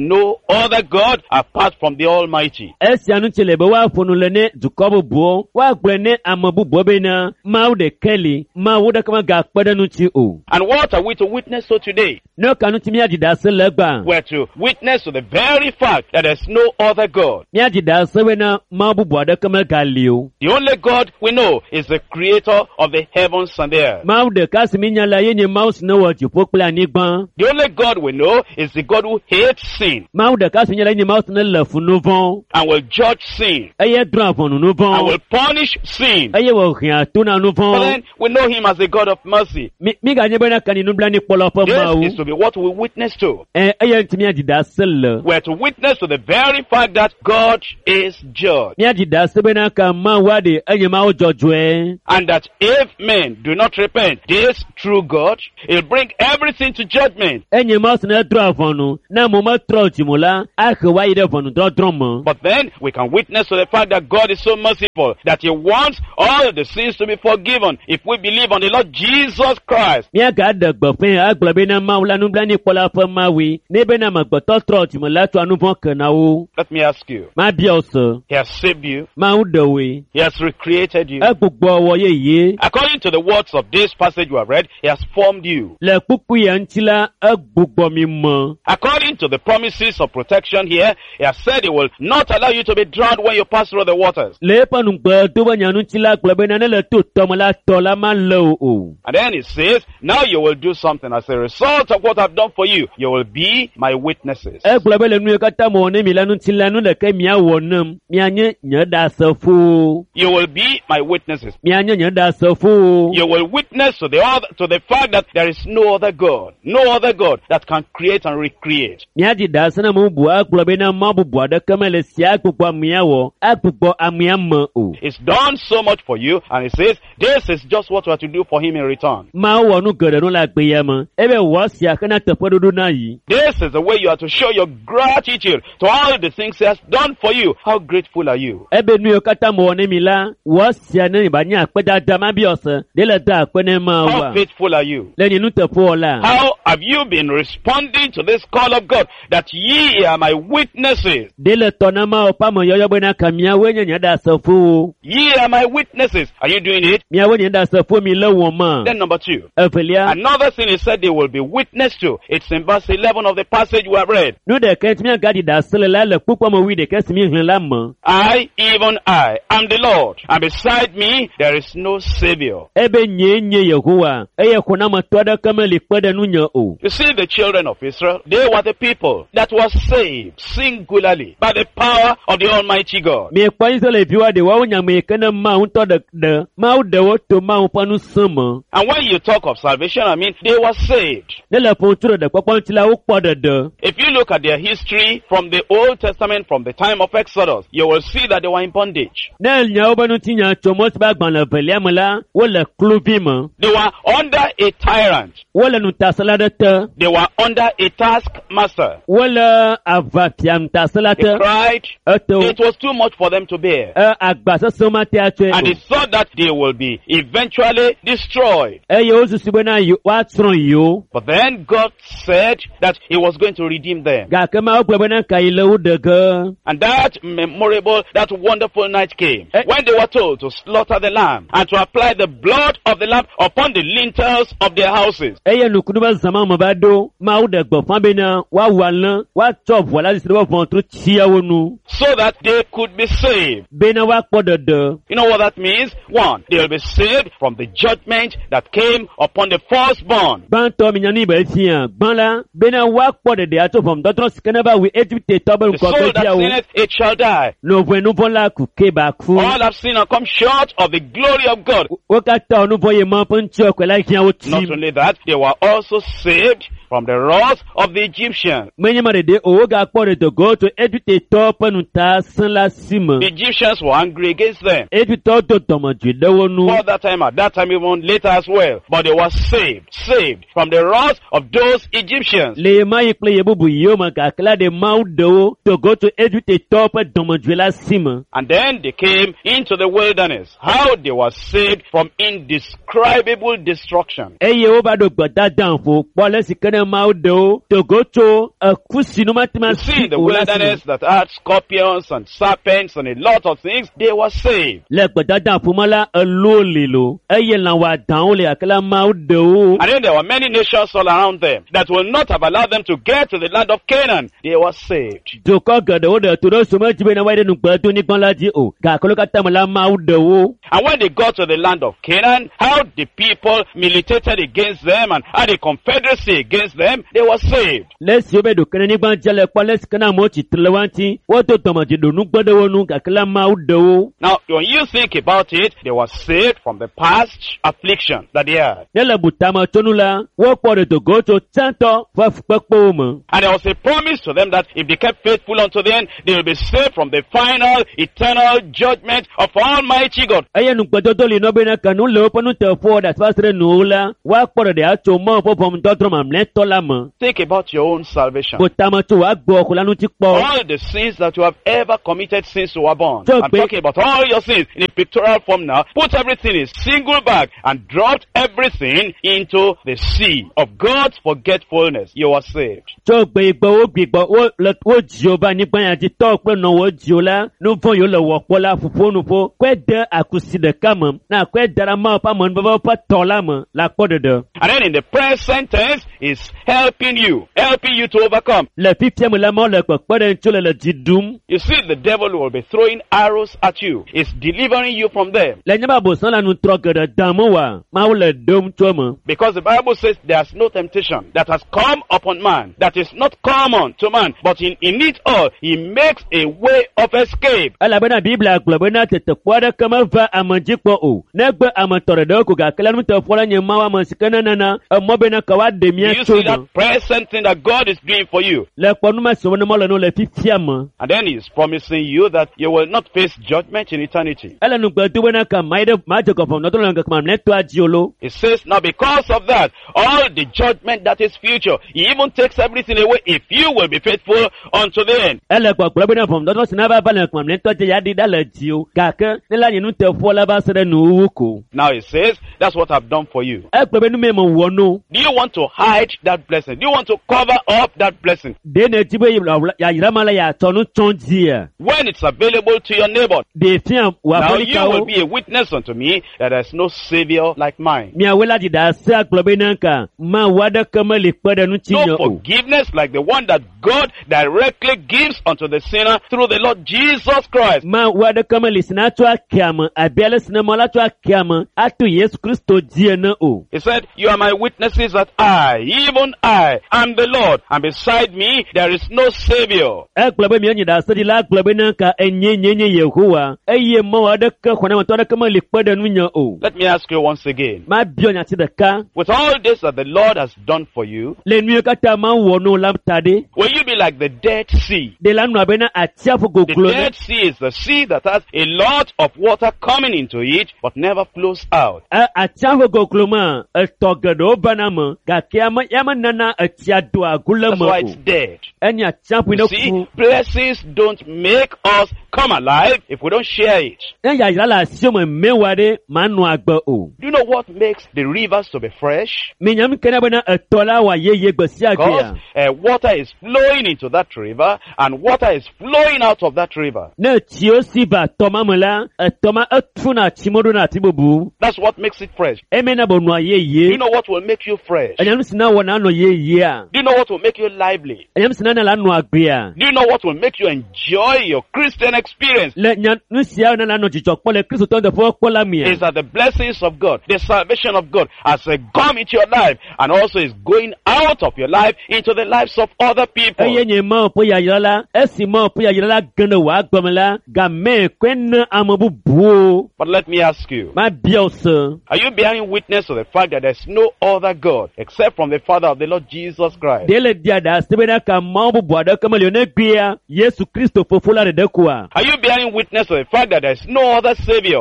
no other God apart from the Almighty. Esia nu chele be wa fonu le ne dukɔ bubuwo wa gblɔ ne ame bubuwo be na Mawu ɖeke li Mawu ɖeke mega kpe ɖe nu tsi o. And what are we to witness to today? Ne ka nu tsi míadzi ɖase le egba. We're to witness to the very fact that there's no other God. Míadzi ɖase be na Mawu bubu aɖeke mega li o. The only God we know is the creator of the heavens and the earth. Mawu ɖeka si mi nya la ye nye Mawu si ne wɔ dziƒo kple anyigba. The only God we know is the God who hates sin Mawu ɖeka si nya la ye nye Mawu si ne le fu nu vɔ. and will judge sin Eye drɔ̃ avɔnu nu and vɔ. will punish sin. Eye wɔ hɛn ato na nu But vɔ. then we know him as the God of mercy. Mi mi ga nye be na ka ni nublanui kpɔlɔ ƒe This is Mawu. to be what we witness to. Ɛ eye ŋuti míadzi ɖase le. We're to witness to the very fact that God is judge. Míadzi ɖase be na ka Mawu aɖe enye Mawu dzɔdzɔe. And that if men do not repent, this true God, he'll bring everything to judgment. Enye Mawu si ne drɔ̃ avɔnu na mo metrɔ dzi mo la ahe wa yi ɖe ʋɔnudrɔ̃drɔ̃ me. But then we can witness to the fact that God is so merciful that he wants all the sins to be forgiven if we believe on the Lord Jesus Christ. Míaga ɖe gbeƒẽ agblɔ be na Mawu la nublanuikpɔla ƒe Mawue ne be na amegbetɔ trɔ dzi me la tso nu vɔ ke na wo. Let me ask you, Mabia wo se. he has saved you, Mawu ɖe woe. he has recreated you. Egbugbɔ wɔ yeye. According to the words of this passage we have read, he has formed you. Le kpukpu ya ŋuti la egbugbɔ mi me. According to the promises of protection here, he has said he will not allow you to be drowned when you pass through the waters. Le eƒe nugbe do be nyanu ŋuti la gblɔ be na ne le to tɔme la tɔ la malé wo o. And then he says, now you will do something as a result of what I've done for you. You will be my witnesses. Egblɔ be le nu ye katã me wɔ ne mi la ŋuti la nu ɖeke miawɔ nem mianye nye ɖasefowo. You will be my witnesses. Mianye nye ɖasefowo. You will witness to the other, to the fact that there is no other God, no other God that can create and recreate. Míadzi ɖase na ame bubu agblɔ be na Mawu bubu aɖeke mele si agbugbɔ amea wɔ agbugbɔ amea me o. He's done so much for you, and he says, this is just what we are to do for him in return. Mawu wɔ nu geɖe nu le agbea me ebe wɔ sia hena teƒeɖoɖo na yi. This is the way you are to show your gratitude to all the things he has done for you. How grateful are you? Ebe nu ye katã me wɔ ne mi la wɔ sia ne ba nye akpedada ma biɔ se de le da akpe ne Mawu How a. faithful are you? Le nye nuteƒewɔ la. How have you been responding to this call of God that ye are my witnesses? De le tɔ na Mawu ƒe ameyɔyɔ be na ka miawoe nye nye ɖasefowo. Ye are my witnesses. Are you doing it? Miawoe nye ɖasefowo mi le wɔm ma. Then number two. Evelia. Another thing he said they will be witness to. It's in verse eleven of the passage we have read. Nu ɖeke ti miagadi ɖase le la le kpukpɔ me wi ɖeke si mi hlẽ la me. I, even I, am the Lord, and beside me there is no Savior. Ebe nye nye Yehowa eye xɔnametɔ aɖeke meli kpe ɖe nunye o. You see, the children of Israel, they were the people that was saved singularly by the power of the Almighty God. Miekpɔ Israelviwoa ɖewoawo nyame yi ke ne Mawu ŋutɔ ɖe ɖe Mawu ɖewo to Mawu ƒe nusẽ me. And when you talk of salvation, I mean, they were saved. Ne le ƒo tso ɖeɖekpɔkpɔ ŋuti la wokpɔ ɖeɖe. If you look at their history from the Old Testament, from the time of Exodus, you will see that they were in bondage. Ne nyawo be ŋutinya tso Mose ƒe agbalẽ evelia me la, wole kluvi me. They were under a tyrant. Wole nutasela ɖe te. They were under a taskmaster. Wole aʋafia nutasela They te. cried. Eto. It was too much for them to bear. E agbasese mate atsoe And o. they thought that they will be eventually destroyed. Eye wosusu be na yi woatsrɔ̃ yiwo. But then God said that he was going to redeem them. Gake Mawu gblɔ be na ka yi le wo ɖe ge. And that memorable, that wonderful night came Eh. when they were told to slaughter the lamb and to apply the blood of the lamb upon the lintels of their houses. Eye nukunu be zama me va ɖo. Mawu ɖe gbeƒã be na woawu alẽ, woatsɔ ʋua la si ɖe woƒe ʋɔtru tsiawo nu. So that they could be saved. Be na woakpɔ ɖeɖe. You know what that means? One, they will be saved from the judgment that came upon the firstborn. Gbãtɔ mi nya nu yi be fia. Gbã la be na woakpɔ ɖeɖe atso ʋɔnudɔdrɔ̃ si ke ne va wi Egiptetɔ be The soul that ŋkɔgbediawo. sinneth, it shall die. Nuvɔe nuvɔ la ku ke ba ku. All have sinned and come short of the glory of God. Wo katã wo nuvɔ ye ma ƒe ŋutsɔ kɔ la hiã wo Not tsim. only that, they were also saved from the wrath of the Egyptians. Menye ma ɖeɖe o wogakpɔ ɖeɖe go tso Egiptetɔ ƒe nutasẽ la si me. The Egyptians were angry against them. Egiptetɔ do dɔmedzoe ɖe wo nu. For that time, at that time, even later as well. But they were saved, saved from the wrath of those Egyptians. Le ye ma yi kple ye bubu yiwo me gake la ɖe Mawu ɖe wo to go tso Egiptetɔ ƒe dɔmedzoe la si me. And then they came into the wilderness. How they were saved from indescribable destruction. Eye wova ɖo gbedadaƒo kpɔ le si ke ne kene mau do to go to a kusinu matima You see, in the wilderness that had scorpions and serpents and a lot of things, they were saved. le gbadada fumala alolilo eye la wa down le akala mau do And then there were many nations all around them that will not have allowed them to get to the land of Canaan. They were saved. to ko gado de to do so much be na wa de nu gbadu ni kan laji o ga ko ka tamala mau do And when they got to the land of Canaan, how the people militated against them and had a confederacy against them, they were saved. les yo be do kene ni gban jele kwa les kana mo ti tlewanti wo to tomo ji do nu gbado wonu ga kala mau do Now, when you think about it, they were saved from the past affliction that they had. nele butama tonula wo po de to go to tanto fa fpepo mo And there was a promise to them that if they kept faithful unto the end, they will be saved from the final, eternal judgment of Almighty God. eye nu gbado to le no be na kanu le po nu te fo da fasre nu la wa po de a to mo po pom to tro mam le to la mo Think about your own salvation. butama to wa gbo ko lanu ti po All the sins that you have ever committed since you were born. So I'm big- talking about all your sins in a pictorial form now. Put everything in a single bag and dropped everything into the sea of God's forgetfulness. You are saved. to gbe igbo wo gbe igbo wo le wo ji o ba ni gban ya ti to pe no wo ji o la nu fo yo le wo po la fufu nu fo kwe de akusi de kam na kwe dara ma pa mo nbo pa to la mo la po de de And then in the present tense is helping you, helping you to overcome. le fifie mo la mo le pe pe de chule le ji dum You see, the devil will be throwing arrows at you. It's delivering you from them. le nyaba bo san la nu tro gede dan mo wa ma wo le dum to mo Because the Bible says there's no temptation that has come upon man that is not common to man, but in, in it all, he makes a way of escape. ala bena bibla glo bena te te po de kama va amanji po o ne gbe amantore de ko ga kala nu te fo la nye ma wa mo sikana na na mo bena ka wa de Do mi you to see that present thing that God is doing for you? le po nu ma so no mo le no le fifie mo And then he's promising you that you will not face judgment in eternity. ala nu gbe tu bena ka mai de ma je ko fo no to le ka ma ne to ajiolo It says now because of that, all the judgment that is future, he even takes everything away if you will be faithful unto the end. ele gbo gbo bena fo no to sina ba ba le ka ma ne to je ya di da le ji o ka ke ne la nu te fo la ba sere nu wu ko Now he says, that's what I've done for you. e gbe benu me mo wo no Do you want to hide that blessing? Do you want to cover up that blessing? de ne ti be ya yira ma la ya to nu ton ji e When it's available to your neighbor, de fian wa now fo ni you ka will o be a witness unto me that there's no savior like mine. mi awela di da se agbo bena ka ma wa de kama le pe de nu ti No yan o forgiveness like the one that God directly gives unto the sinner through the Lord Jesus Christ. ma wa de kama le sina to akiama abiale sina mo la to akiama atu Yesu Kristo die na o He said, you are my witnesses that I, even I, am the Lord, and beside me there is no savior. agbo be mi anyi da se di la agbo bena ka enye nye nye Yehowa eye mo wa de ka khona ma to de kama le pe de nu yan o Let me ask you once again, ma bio nya ti de ka with all this that the Lord has done for you, le nu ka ta ma wo no lam tade will you be like the Dead Sea? de la nu abena atia fo go The glo Dead Sea is the sea that has a lot of water coming into it, but never flows out. a atia fo go glo ma e to gedo bana mo ga kiama yama nana atia do agula That's mo why it's dead. eni atia fu You no see, fu blessings don't make us come alive if we don't share it. en ya yira la si mo meware ma nu agbo o Do you know what makes the rivers to be fresh? mi nyam kena bana etola wa ye ye gbesi Because agia uh, water is flowing into that river and water is flowing out of that river. na ti o si ba toma mo la etoma etuna chimodo na tibobu That's what makes it fresh. eme na bo nu ye Do you ye know what will make you fresh? Do enyam sina wo na no ye ye a you know what will make you lively? enyam sina na la nu agbe a Do you know what will make you enjoy your Christian experience? le nya nu sia na la no jijo pole Kristo ton de fo pola mi Is that the blessings of God, the salvation of God has uh, come into your life and also is going out of your life into the lives of other people. eye nye ma po ya yira la esi ma po ya yira la gana wa gbamla ga me kwen amobu bu But let me ask you, ma bio so are you bearing witness to the fact that there's no other God except from the Father of the Lord Jesus Christ? dele dia da sebena ka ma bu bu da kama le ne gbia Yesu Kristo fofula de kwa Are you bearing witness to the fact that there's no other Savior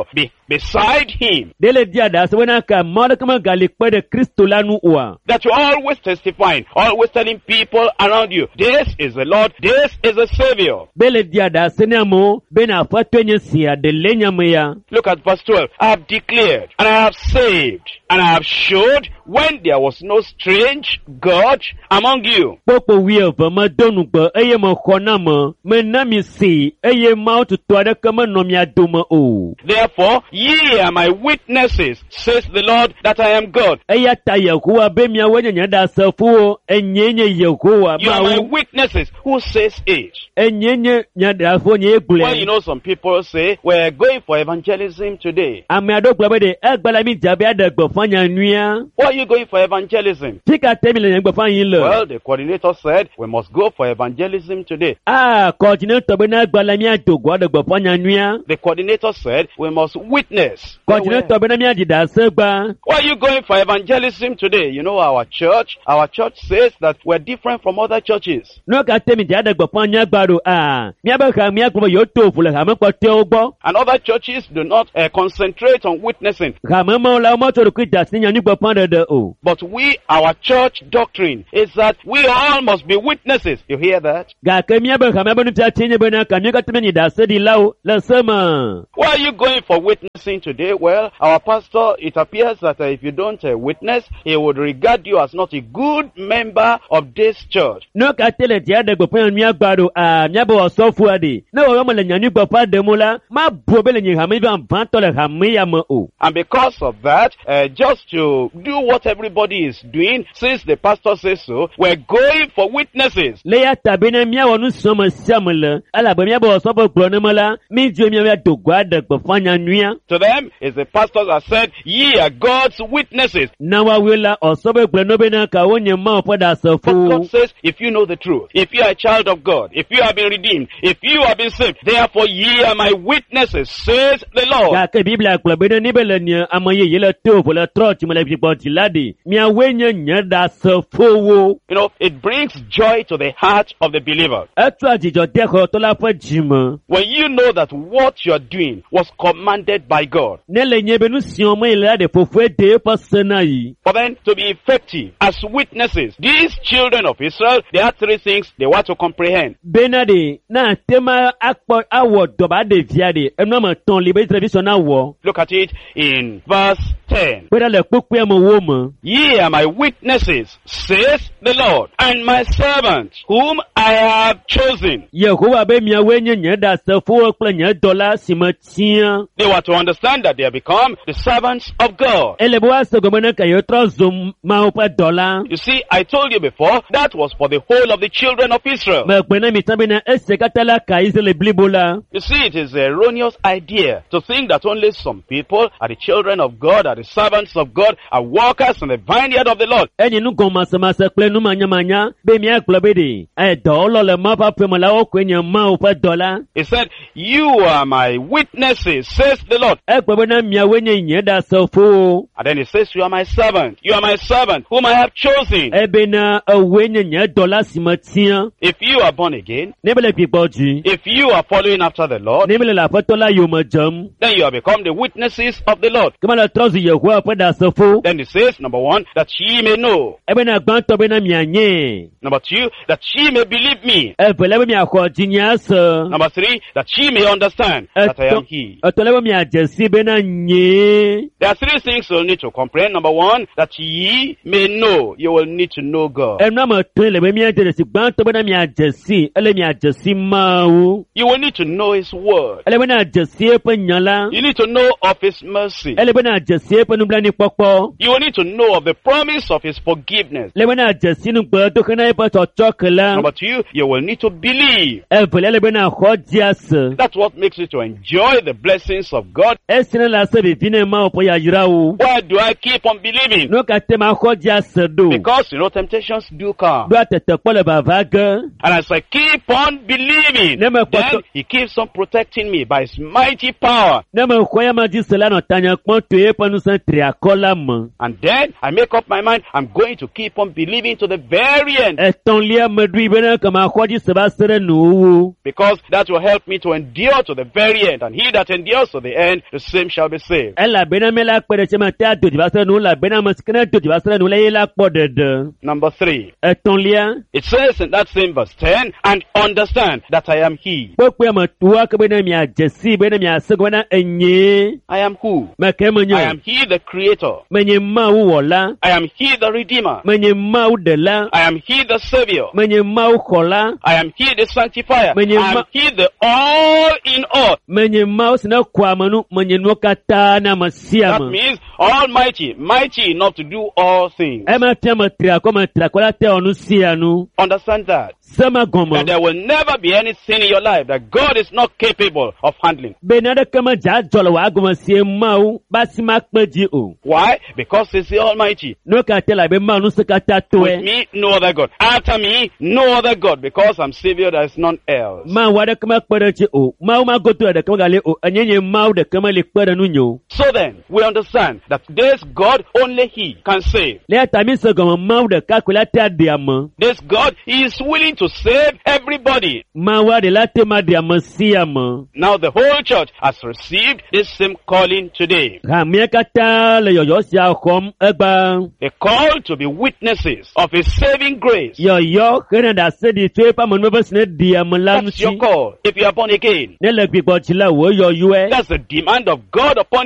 beside him. Dele dia da sewena ka mɔdɔ kama gali kpe de Kristo la nu oa. That you're always testifying, always telling people around you, this is the Lord, this is the Savior. Bele dia da senamo bena fatwe nye siya de lenya meya. Look at verse twelve. I have declared, and I have saved, and I have showed when there was no strange God among you. Popo wiye vama donu gbe eye me kona me me na mi si eye ma tutu ade kama no mi adoma o. Therefore, ye are my witnesses, says the Lord, that I am God. Eya ta Yehowa be mi awanya nya da safu enyenye Yehowa You ma are my wo. witnesses. Who says it? Enyenye nya da fo nye Well, you egbule. know, some people say, we're going for evangelism today. Ame ado gbe de egbala mi jabe ade gbe fanya nua. Why are you going for evangelism? Tika temi le gbe fanyin le. Well, the coordinator said, we must go for evangelism today. Ah, coordinator be na egbala mi adogo ade gbe fanya nua. The coordinator said, we must witness. Well, Coordinator be na mi adida segba. why are you going for evangelism today? You know, our church, our church says that we're different from other churches. No ka temi ja ade gbe fanya gbaro ah. Mi abaka mi akpo yo tofu le ha me ko te ogbo. And other churches do not uh, concentrate on witnessing. Ha me mo la mo to ru kita sinya ni gbe pan de o. But we, our church doctrine is that we all must be witnesses. You hear that? Ga ke mi abaka me bonu ta tinye be na ka mi ka temi ni da se di lawo le sama. Why are you going for witnessing today? Well, our pastor, it appears that uh, if you don't uh, witness, he would regard you as not a good member of this church. No ka tele ti ade gbe pan mi agbaro ah mi abo so fu ade. No wo mo le nyan ni gbe pa de mo la ma bo be le nyi ha mi ban ban to le ha mi ya mo o. And because of that, uh, just to do what everybody is doing, since the pastor says so, we're going for witnesses. Le ya tabe na mi awonu so mo sia mo le. Ala be mi abo so bo gbo na mo la. Mi ju mi ya dogo ade gbe fanya nua. To them, is the pastors that said, ye are God's witnesses. Na wa wela oso be gbo no be na ka wonye ma opo da so But fu. God says, if you know the truth, if you are a child of God, if you have been redeemed, if you have been saved, therefore ye are my witnesses, says the Lord. Ga ke Biblia klo be ni be le ni amaye ye le to fu le trot mo le fi po ti lade. Mi awenye nya da so fu wo. You know, it brings joy to the heart of the believer. Etu ajijo de ko to la fo jimo. When you know that what you are doing was commanded by God. Ne le nye be nu si omo ile ade fofu e de pasana yi. For them to be effective as witnesses, these children of Israel, there are three things they want to comprehend. Benade na tema akpo awo doba de viade enu ma ton libe television na wo. Look at it in verse ten. Beda le popu mo wo mo. Ye are my witnesses, says the Lord, and my servant, whom I have chosen. Yehowa be mi awenye nya da so fu kple nya dola simatia. They were to understand that they have become the servants of God. Ele bo aso go na ka yo trozum ma opa dola. You see, I told you before, that was for the whole of the children of Israel. Me pe na mi tabe na ese katala ka Israel blibola. You see, it is an erroneous idea to think that only some people are the children of God, are the servants of God, are workers in the vineyard of the Lord. Eni nu go masa masa kple nu manya manya be mi aklo be de. E do lo le ma pa pe mo la o kwenya ma opa dola. He said, you are my witnesses, says the Lord. E pe na mi awenye nya da so fu. And then he says, you are my servant. You are my servant, whom I have chosen. Ebe na awenye nya dola simatia. If you are born again, Nebele pipoji. if you are following after the Lord, Nebele la fatola yo majam. then you have become the witnesses of the Lord. Kama la trozi Yehowa pe da so fu. Then he says, number one, that ye may know. Ebe na gban to be na mi anye. Number two, that ye may believe me. E pele be mi akọ jinya so. Number three, that ye may understand that I am he. Otole be mi ajesi be na nye. There are three things you'll need to comprehend. Number one, that ye may know. You will need to know God. E na ma tun le be mi ajesi si gban to be na mi ajesi. Ele mi ajesi ma o. You will need to know his word. Ele be na ajesi e pe nyala. You need to know of his mercy. Ele be na ajesi e pe nubla ni popo. You will need to know of the promise of his forgiveness. Ele be na ajesi nu gbe to kana e pe to chokela. Number two, you will need to believe. E pele le be na ho dias. That's what makes you to enjoy the blessings of God. E sine la se be fine ma o po ya yira o. Why do I keep on believing? No ka te ma ho dias do. Because, you know, temptations do come. Do atete pole ba vague. And as I keep on believing, Never then put- he keeps on protecting me by his mighty power. Na me khoya ma di sela no tanya pon to e panu san triakola mo. And then I make up my mind, I'm going to keep on believing to the very end. E ton lia me dui bena kama khoji seba sere no wo. Because that will help me to endure to the very end. And he that endures to the end then the same shall be saved. Elabena me la kpɛɖe tse me te ado dzibasre nu elabena ame si ke ne do dzibasre nu le ye la kpɔ ɖeɖe. Number three. Etɔ̃lia. It says in that same verse ten, and understand that I am he. Kpekpe ame tua ke be ne miadze si be ne miase gɔme na enye. I am who? Meke menye. I am he the creator. Menye Mawu wɔla. I am he the redeemer. Menye Mawu ɖela. I am he the savior. Menye Mawu xɔla. I am he the sanctifier. Menye I am ma- he the all in all. Menye Mawu si ne kɔ ame nu menye nuwo katã na ame sia That ame. means almighty, mighty enough to do all things. Ema tia me tri akɔ me tri akɔ la te wɔ nu sia nu. Understand that. Sema That gɔme. there will never be any sin in your life that God is not capable of handling. Be ne aɖeke me dza dzɔ le wòa gɔme sie Mawu ba si ma kpe dzi o. Why? Because he's the almighty. Nu katã la be Mawu nu se katã With toe. me, no other God. After me, no other God. Because I'm savior, there is none else. Mawu aɖeke me kpe ɖe dzi o. Mawu ma goto ɖeke me gali o. Enye nye Mawu ɖeke me li kpe ɖe nu nye o. So then, we understand that this God, only he can save. Le ta mi se gɔme Mawu ɖeka koe la te aɖi ame. This God, he is willing to save everybody. Mawu aɖe la te ma ɖi ame sia ame. Now the whole church has received this same calling today. Ha mía katã le yɔyɔ sia xɔm egba. A call to be witnesses of his saving grace. Yɔyɔ hena ɖe ase ɖi tso eƒe amenume be si ne ɖi ame la That's your ŋuti. call if you are born again. Ne le gbigbɔdzi la wò yɔyɔe. That's the demand of God upon